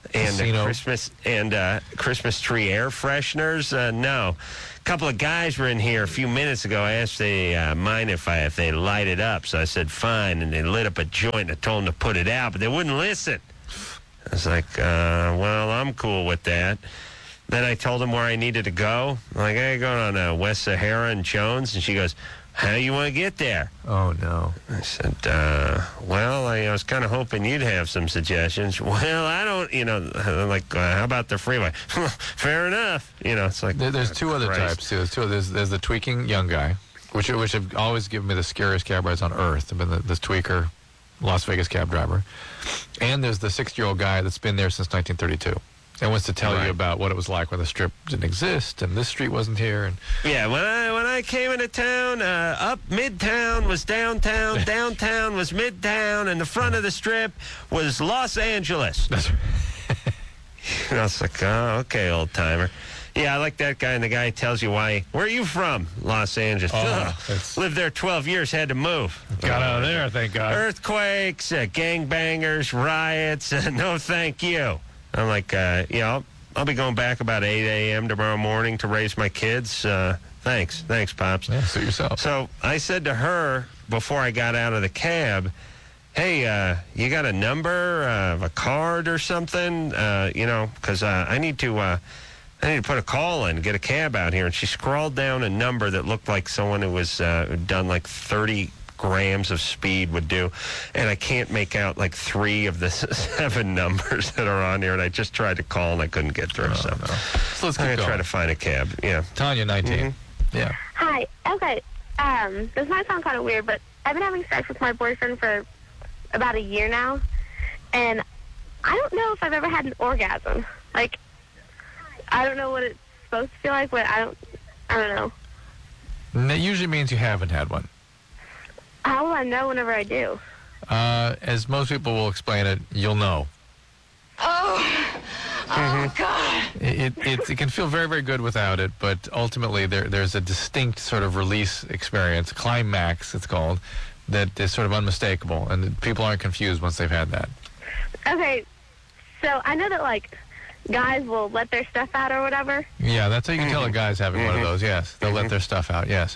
And uh, Casino. Christmas and uh, Christmas tree air fresheners? Uh, no. A couple of guys were in here a few minutes ago. I asked they uh, mind if I if they light it up. So I said fine, and they lit up a joint. I told them to put it out, but they wouldn't listen. I was like, uh, well, I'm cool with that. Then I told them where I needed to go. I'm like, I go on uh, West Sahara and Jones, and she goes, how do you want to get there? Oh, no. I said, uh, well, I, I was kind of hoping you'd have some suggestions. Well, I don't, you know, I'm like, uh, how about the freeway? Fair enough. You know, it's like... There, there's two other Christ. types, too. There's, two, there's, there's the tweaking young guy, which which have always given me the scariest cab rides on earth. I've been the, this tweaker, Las Vegas cab driver. And there's the sixty-year-old guy that's been there since nineteen thirty-two. And wants to tell Right. you about what it was like when the strip didn't exist and this street wasn't here. And Yeah, when I when I came into town, uh, up Midtown was downtown, downtown was Midtown, and the front of the strip was Los Angeles. That's And I was like, oh, okay, old timer. Yeah, I like that guy, and the guy tells you why. Where are you from? Los Angeles. Oh, Ugh. that's- Lived there twelve years, had to move. got out of there, thank God. Earthquakes, uh, gangbangers, riots. Uh, no, thank you. I'm like, uh, yeah, I'll, I'll be going back about eight a.m. tomorrow morning to raise my kids. Uh, thanks. Thanks, Pops. Yeah, suit yourself. So I said to her before I got out of the cab, hey, uh, you got a number, uh, a card or something? Uh, you know, because uh, I need to... Uh, I need to put a call in, get a cab out here. And she scrawled down a number that looked like someone who was uh, done like thirty grams of speed would do. And I can't make out like three of the seven numbers that are on here. And I just tried to call and I couldn't get through. Oh, so no. So let's I'm keep going to try going. to find a cab. Yeah. Tanya, nineteen. Yeah. Hi. Okay. Um, this might sound kind of weird, but I've been having sex with my boyfriend for about a year now, and I don't know if I've ever had an orgasm. Like, I don't know what it's supposed to feel like, but I don't. I don't know. And that usually means you haven't had one. How will I know whenever I do? Uh, as most people will explain it, you'll know. Oh. Oh God. It, it it can feel very, very good without it, but ultimately there there's a distinct sort of release experience, climax it's called, that is sort of unmistakable, and people aren't confused once they've had that. Okay. So I know that like guys will let their stuff out or whatever. Yeah, that's how you can tell a guy's having one of those, yes. They'll let their stuff out, yes.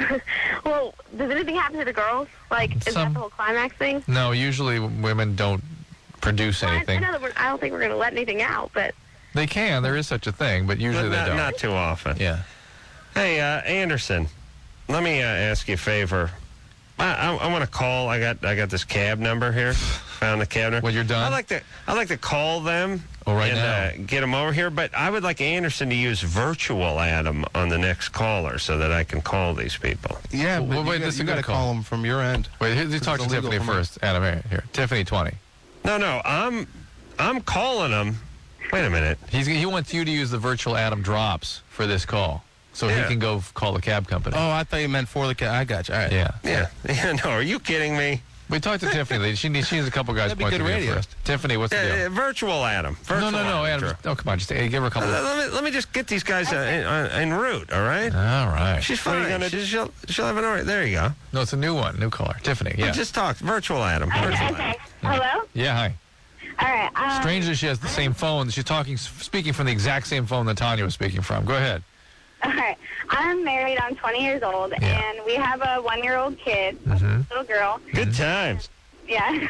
Well, does anything happen to the girls? Like, is Some- that the whole climax thing? No, usually women don't produce Well, I, I anything. know that we're, I don't think we're going to let anything out, but They can, there is such a thing, but usually But they not, don't. not too often. Yeah. Hey, uh, Anderson, let me uh, ask you a favor. I, I, I want to call. I got I got this cab number here. Found the cab number. When you're done? I like to I like to call them. Oh, right and, now. Uh, get them over here. But I would like Anderson to use virtual Adam on the next caller so that I can call these people. Yeah, Well, but wait, you, this got, is you a got to good call. call them from your end. Wait, here, It's talk to illegal Tiffany for me. first. Adam, here, here. Tiffany, twenty. No, no, I'm I'm calling them. Wait a minute. He's, he wants you to use the virtual Adam drops for this call, so Yeah. he can go f- call the cab company. Oh, I thought you meant for the cat. I got you. All right. Yeah. Yeah, yeah. No, are you kidding me? We talked to Tiffany. She needs, she needs a couple guys That'd be point good of view radio. first. Tiffany, what's the Uh, deal? uh, virtual Adam. Virtual No, no, no, Adam. Drew. Just, oh, come on. Just uh, give her a couple. Uh, of, let, me, let me just get these guys uh, in, uh, en route, all right? all right. She's fine. What are you going to do? She'll, she'll have an all right. There you go. No, it's a new one. New caller. Tiffany. We Yeah. just talked. Virtual Adam. Virtual Adam. okay. Hello? Yeah. Hi. All right. Um, Strangely, she has the same phone. She's talking, speaking from the exact same phone that Tanya was speaking from. Go ahead. All right. I'm married. I'm twenty years old, Yeah. and we have a one-year-old kid, Mhm. little girl. Good times. Yeah.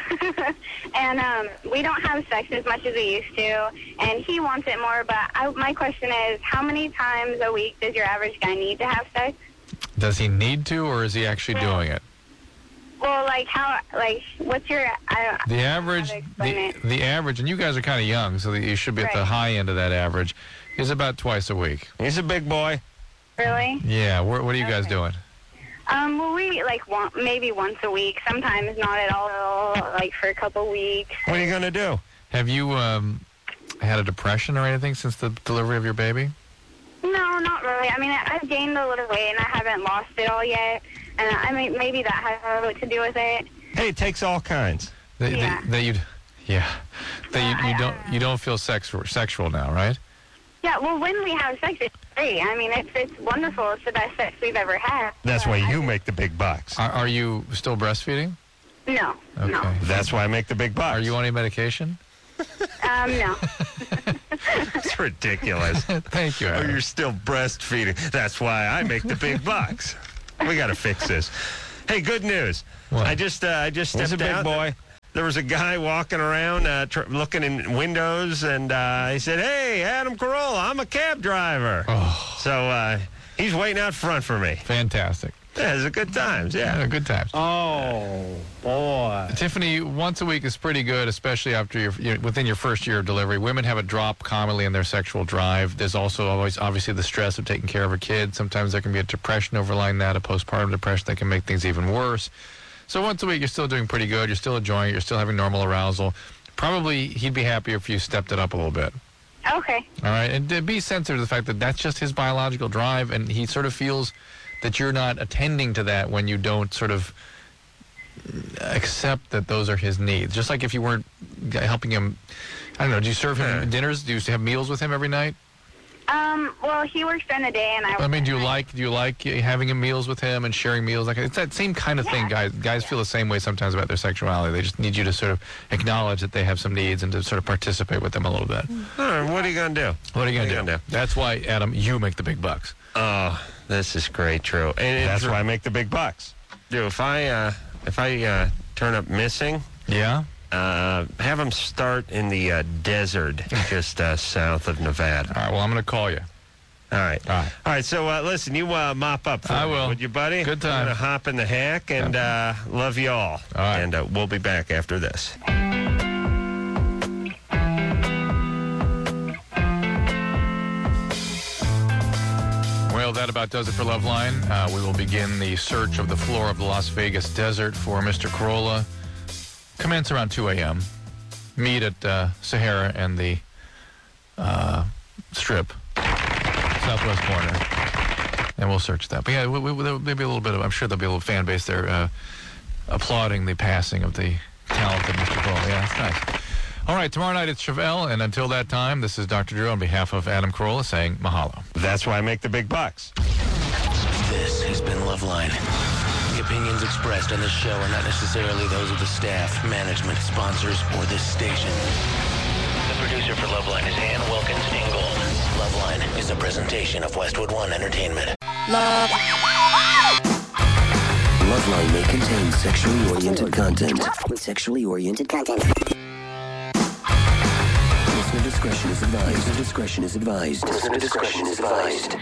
And um, we don't have sex as much as we used to, and he wants it more. But I, my question is, how many times a week does your average guy need to have sex? Does he need to, or is he actually doing it? Well, like how, like, what's your? I, The I average, don't know how to the, explain it. the average, and you guys are kind of young, so you should be at the Right. high end of that average, is about twice a week. He's a big boy. Really? Yeah. What, what are you guys Okay. doing? Um, well, we like one, maybe once a week. Sometimes not at all. Like for a couple weeks. What are you going to do? Have you um, had a depression or anything since the delivery of your baby? No, not really. I mean, I, I've gained a little weight and I haven't lost it all yet. And I mean, maybe that has a lot to do with it. Hey, it takes all kinds. That, Yeah. that, that you, yeah. That Yeah, you, I- you I don't don't know. you don't feel sex, sexual now, right? Yeah. Well, when we have sex, it's great. I mean, it's it's wonderful. It's the best sex we've ever had. That's But why I you just- make the big bucks. Are, are you still breastfeeding? No. Okay. No. That's why I make the big bucks. Are you on any medication? Um, Um, no. It's ridiculous. Thank you, Oh, Adam. you're still breastfeeding. That's why I make the big bucks. We got to fix this. Hey, good news. What? I just uh, I just What's stepped a big out. boy? There was a guy walking around uh, tr- looking in windows, and uh, he said, "Hey, Adam Carolla, I'm a cab driver." Oh. So uh, he's waiting out front for me. Fantastic. Yeah, it's a good times. Yeah, Yeah, good times. Oh, boy. Tiffany, once a week is pretty good, especially after your, your within your first year of delivery. Women have a drop commonly in their sexual drive. There's also always obviously the stress of taking care of a kid. Sometimes there can be a depression overlying that, a postpartum depression that can make things even worse. So once a week, you're still doing pretty good. You're still enjoying it. You're still having normal arousal. Probably he'd be happier if you stepped it up a little bit. Okay. All right, and uh, be sensitive to the fact that that's just his biological drive, and he sort of feels that you're not attending to that when you don't sort of accept that those are his needs. Just like if you weren't helping him, I don't know, do you serve him dinners? Do you have meals with him every night? Um, well, he works during the day, and I. I mean, do you like do you like having him meals with him and sharing meals? Like it's that same kind of thing. Guys, guys feel the same way sometimes about their sexuality. They just need you to sort of acknowledge that they have some needs and to sort of participate with them a little bit. All right, what are you gonna do? What are you gonna, What are do? you gonna do? That's why, Adam, you make the big bucks. Oh, this is great, Drew. And That's Drew, why I make the big bucks. Drew, if I uh, if I uh, turn up missing, Yeah. uh, have him start in the uh, desert just uh, south of Nevada. All right. Well, I'm gonna call you. All right. All right. All right. So uh, listen, you uh, mop up for I me, will. would you, buddy? Good I'm time. gonna hop in the hack and uh, love you all. All right. And uh, we'll be back after this. Well, that about does it for Loveline. Uh, we will begin the search of the floor of the Las Vegas desert for Mister Carolla. Commence around two a.m. Meet at uh, Sahara and the uh, Strip, southwest corner, and we'll search that. But yeah, we, we, there'll be a little bit of, I'm sure there'll be a little fan base there uh, applauding the passing of the talented Mister Carolla. Yeah, that's nice. All right, tomorrow night it's Chevelle, and until that time, this is Doctor Drew on behalf of Adam Carolla saying mahalo. That's why I make the big bucks. This has been Loveline. The opinions expressed on this show are not necessarily those of the staff, management, sponsors, or this station. The producer for Loveline is Ann Wilkins Ingold. Loveline is a presentation of Westwood One Entertainment. Love. Loveline may contain sexually oriented content. Sexually oriented content. Listener discretion is advised. Listener discretion is advised. Listener discretion is advised.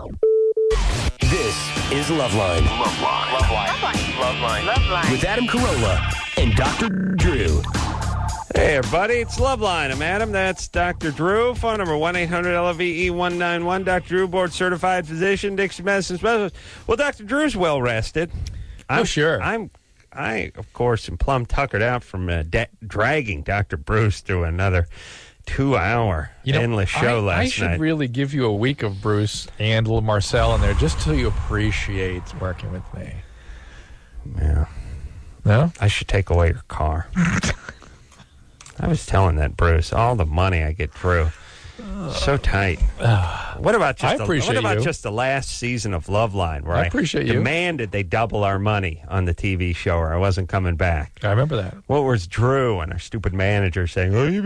This is Loveline. Loveline. Loveline. Loveline. Loveline. With Adam Carolla and Doctor Drew. Hey, everybody, it's Loveline. I'm Adam. That's Doctor Drew. Phone number one eight hundred L O V E one nine one. Doctor Drew, board certified physician, Dixie Medicine Specialist. Well, Doctor Drew's well rested. I'm, Oh, sure. I'm, I, of course, am plumb tuckered out from uh, da- dragging Doctor Bruce through another two-hour You know, endless show I, last I should night. really give you a week of Bruce and little Marcel in there just till you appreciate working with me. Yeah. No? I should take away your car. I was telling that Bruce, all the money I get through, so tight. What about just I the, appreciate what about you. just the last season of Loveline, where I I, appreciate you. demanded they double our money on the T V show, or I wasn't coming back. I remember that. What was Drew and our stupid manager saying? "Oh,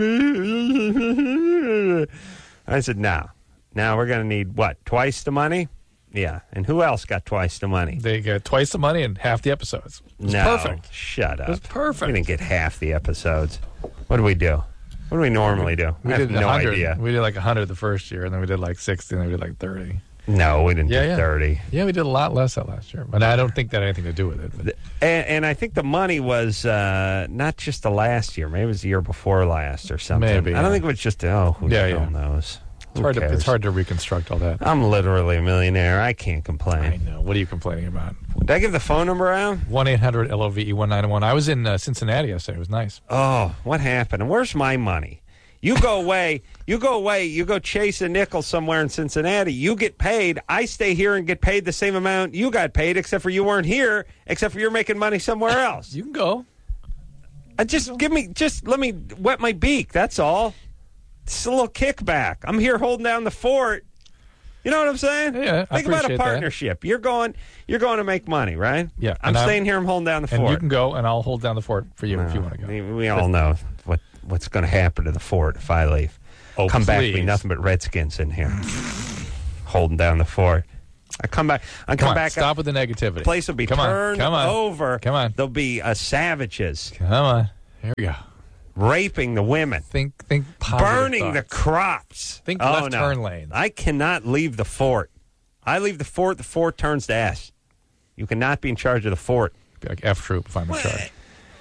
you I said, no. Now we're going to need, what, twice the money? Yeah. And who else got twice the money? They got twice the money and half the episodes. It was no, perfect. Shut up. It was perfect. We didn't get half the episodes. What do we do? What do we normally do? We I have did no one hundred. idea. We did like one hundred the first year, and then we did like sixty, and then we did like thirty. No, we didn't Yeah, do yeah. thirty. Yeah, we did a lot less that last year. But I don't think that had anything to do with it. But And, and I think the money was uh, not just the last year. Maybe it was the year before last or something. Maybe, I don't yeah. think it was just, oh, who Yeah, the hell yeah. knows? it's Who hard, to, cares? it's hard to reconstruct all that. I'm literally a millionaire. I can't complain. I know. What are you complaining about? Did I give the phone number out? one eight hundred L O V E one nine one. I was in uh, Cincinnati yesterday. It was nice. Oh, what happened? And where's my money? You go away. You go away. You go chase a nickel somewhere in Cincinnati. You get paid. I stay here and get paid the same amount you got paid, except for you weren't here, except for you're making money somewhere else. You can go. Uh, just give me, just let me wet my beak. That's all. It's a little kickback. I'm here holding down the fort. You know what I'm saying? Yeah, I Think about a appreciate that. partnership. You're going, you're going to make money, right? Yeah, I'm and I'm- staying here. I'm holding down the And fort. you can go, and I'll hold down the fort for you if you want to go. We, we all know what what's going to happen to the fort if I leave. Oh, come back, be please. nothing but Redskins in here, holding down the fort. I come back. I come Come on, back. stop with the negativity. The place will be Come on, turned come on. over. Come on. There'll be uh, savages. Come on. Here we go. Raping the women. Think, think positive Burning the thoughts. crops. Think oh, left no. turn lane. I cannot leave the fort. I leave the fort, the fort turns to S. You cannot be in charge of the fort. Be like F troop if I'm in charge.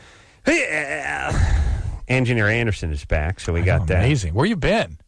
Engineer Anderson is back, so we I got know, that. amazing. Where you been?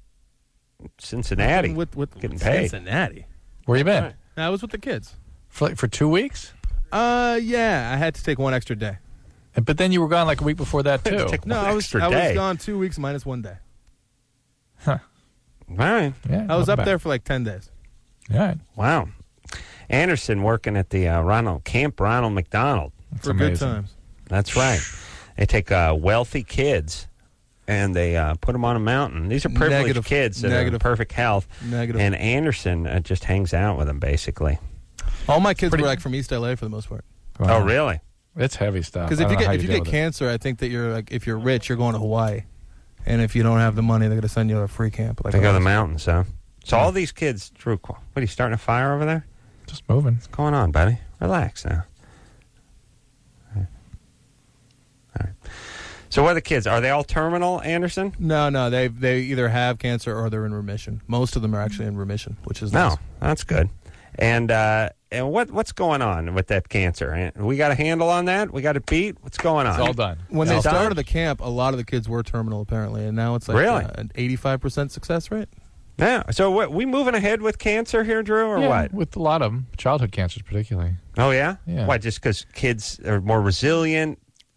Cincinnati. With, with, getting with paid. Cincinnati. Where you been? I was with the kids. For like, for two weeks? Uh, yeah, I had to take one extra day. But then you were gone like a week before that too. Take No, one I was extra I was day. gone two weeks minus one day. Huh. All right. Yeah. I was not up bad. there for like ten days. All right. Wow. Anderson working at the uh, Ronald Camp Ronald McDonald. That's For good amazing. times. That's right. They take uh, wealthy kids and they uh, put them on a mountain. These are privileged Negative. kids that Negative. are in perfect health. Negative. And Anderson uh, just hangs out with them, basically. All my kids Pretty- were like from East L A for the most part. Wow. Oh, really? It's heavy stuff. Because I if don't you know how get if you deal get with it. cancer, I think that you're like if you're rich, you're going to Hawaii, and if you don't have the money, they're going to send you to a free camp. Like They go to the ours. mountains, huh? So all these kids, Drew, what are you starting a fire over there? Just moving. What's going on, buddy? Relax now. All right. All right. So what are the kids? Are they all terminal, Anderson? No, no, they they either have cancer or they're in remission. Most of them are actually in remission, which is No, nice. that's good. And uh, and what what's going on with that cancer? We got a handle on that? We got it beat? What's going on? It's all done. When It's they all done? started the camp, a lot of the kids were terminal apparently, and now it's like Really? uh, an eighty-five percent success rate. Yeah. So what, we moving ahead with cancer here, Drew, or Yeah, what? with a lot of them. Childhood cancers particularly. Oh, yeah? Yeah. Why, just because kids are more resilient?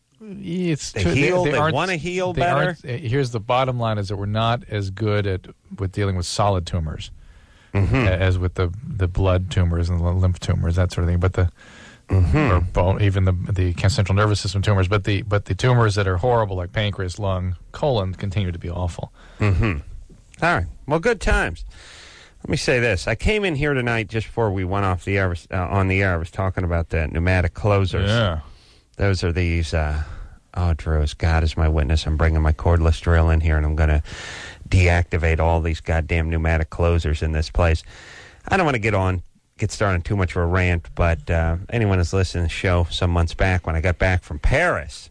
It's They true. heal, they aren't- wanna heal they better? aren't- uh, Here's the bottom line: is that we're not as good at with dealing with solid tumors Mm-hmm. a- as with the the blood tumors and the lymph tumors, that sort of thing. But the Mm-hmm. or bone, even the the central nervous system tumors, but the but the tumors that are horrible, like pancreas, lung, colon, continue to be awful. Mm-hmm. All right. Well, good times. Let me say this. I came in here tonight just before we went off the air, uh, on the air. I was talking about the pneumatic closers. Yeah. Those are these, uh, oh, Drew, as God is my witness, I'm bringing my cordless drill in here, and I'm going to deactivate all these goddamn pneumatic closers in this place. I don't want to get on, get started on too much of a rant, but uh, anyone who's listened to the show some months back when I got back from Paris,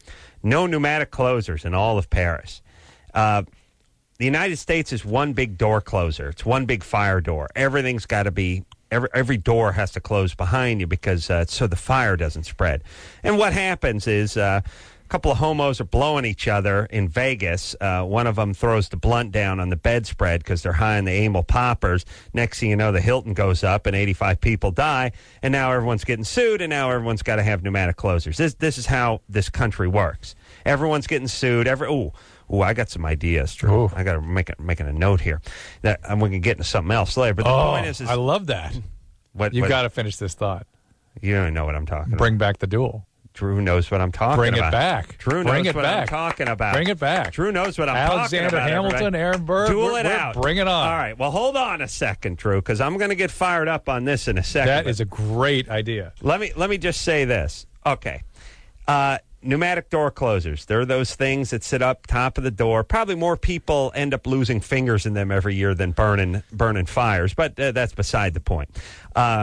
no pneumatic closers in all of Paris. Uh, the United States is one big door closer. It's one big fire door. Everything's got to be, every, every door has to close behind you because uh, so the fire doesn't spread. And what happens is uh, a couple of homos are blowing each other in Vegas. Uh, one of them throws the blunt down on the bedspread because they're high on the amyl poppers. Next thing you know, the Hilton goes up and eighty-five people die. And now everyone's getting sued, and now everyone's got to have pneumatic closers. This, this is how this country works. Everyone's getting sued. Every ooh. Ooh, I got some ideas, Drew. Ooh. I got to make it, making a note here. That I'm going to get into something else later. But the oh, point is, is I love that. what, You've what- got to finish this thought. You don't know what I'm talking Bring about. back the duel. Drew knows what I'm talking Bring about. it back. Drew Bring knows it what I'm back. talking about. Bring it back. Drew knows what I'm Alexander talking about. Hamilton, everybody. Aaron Burr. Duel we're- it we're- out. Bring it on. All right. Well, hold on a second, Drew, because I'm going to get fired up on this in a second. That but is a great idea. Let me let me just say this. Okay. Uh, pneumatic door closers. They're those things that sit up top of the door. Probably more people end up losing fingers in them every year than burning burning fires, but uh, that's beside the point. Uh,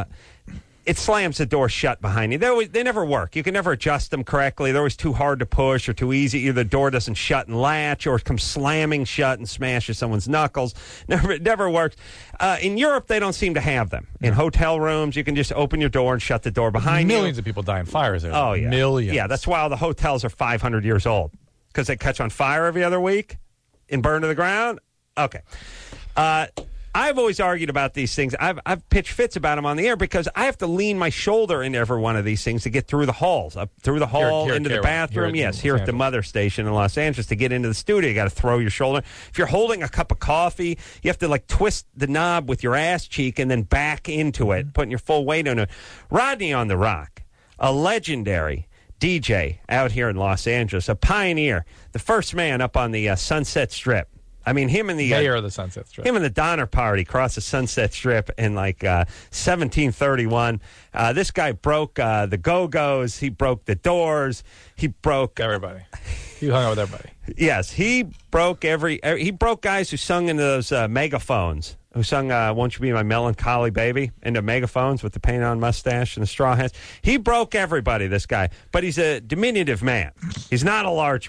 it slams the door shut behind you. They always, they never work. You can never adjust them correctly. They're always too hard to push or too easy. Either the door doesn't shut and latch, or it comes slamming shut and smashes someone's knuckles. Never, it never works. Uh, in Europe, they don't seem to have them. In hotel rooms, you can just open your door and shut the door behind you. Millions of people die in fires there. Oh, yeah. Millions. Yeah, that's why all the hotels are five hundred years old, because they catch on fire every other week and burn to the ground. Okay. Uh, I've always argued about these things. I've, I've pitched fits about them on the air because I have to lean my shoulder into every one of these things to get through the halls, up through the hall, Here- here- into here- the bathroom. here at yes, Los here at the Angeles. Mother Station in Los Angeles. To get into the studio, you got to throw your shoulder. If you're holding a cup of coffee, you have to like twist the knob with your ass cheek and then back into it, putting your full weight on it. Rodney on the Rock, a legendary D J out here in Los Angeles, a pioneer, the first man up on the uh, Sunset Strip. I mean, him and the Mayor uh, of the Sunset Strip. him and the Donner Party crossed the Sunset Strip in like uh, seventeen thirty-one. Uh, this guy broke uh, the Go-Go's. He broke the Doors. He broke everybody. You hung out with everybody. Yes, he broke every. He broke guys who sung into those uh, megaphones. Who sung uh, "Won't You Be My Melancholy Baby" into megaphones with the paint-on mustache and the straw hats. He broke everybody. This guy, but he's a diminutive man. He's not a large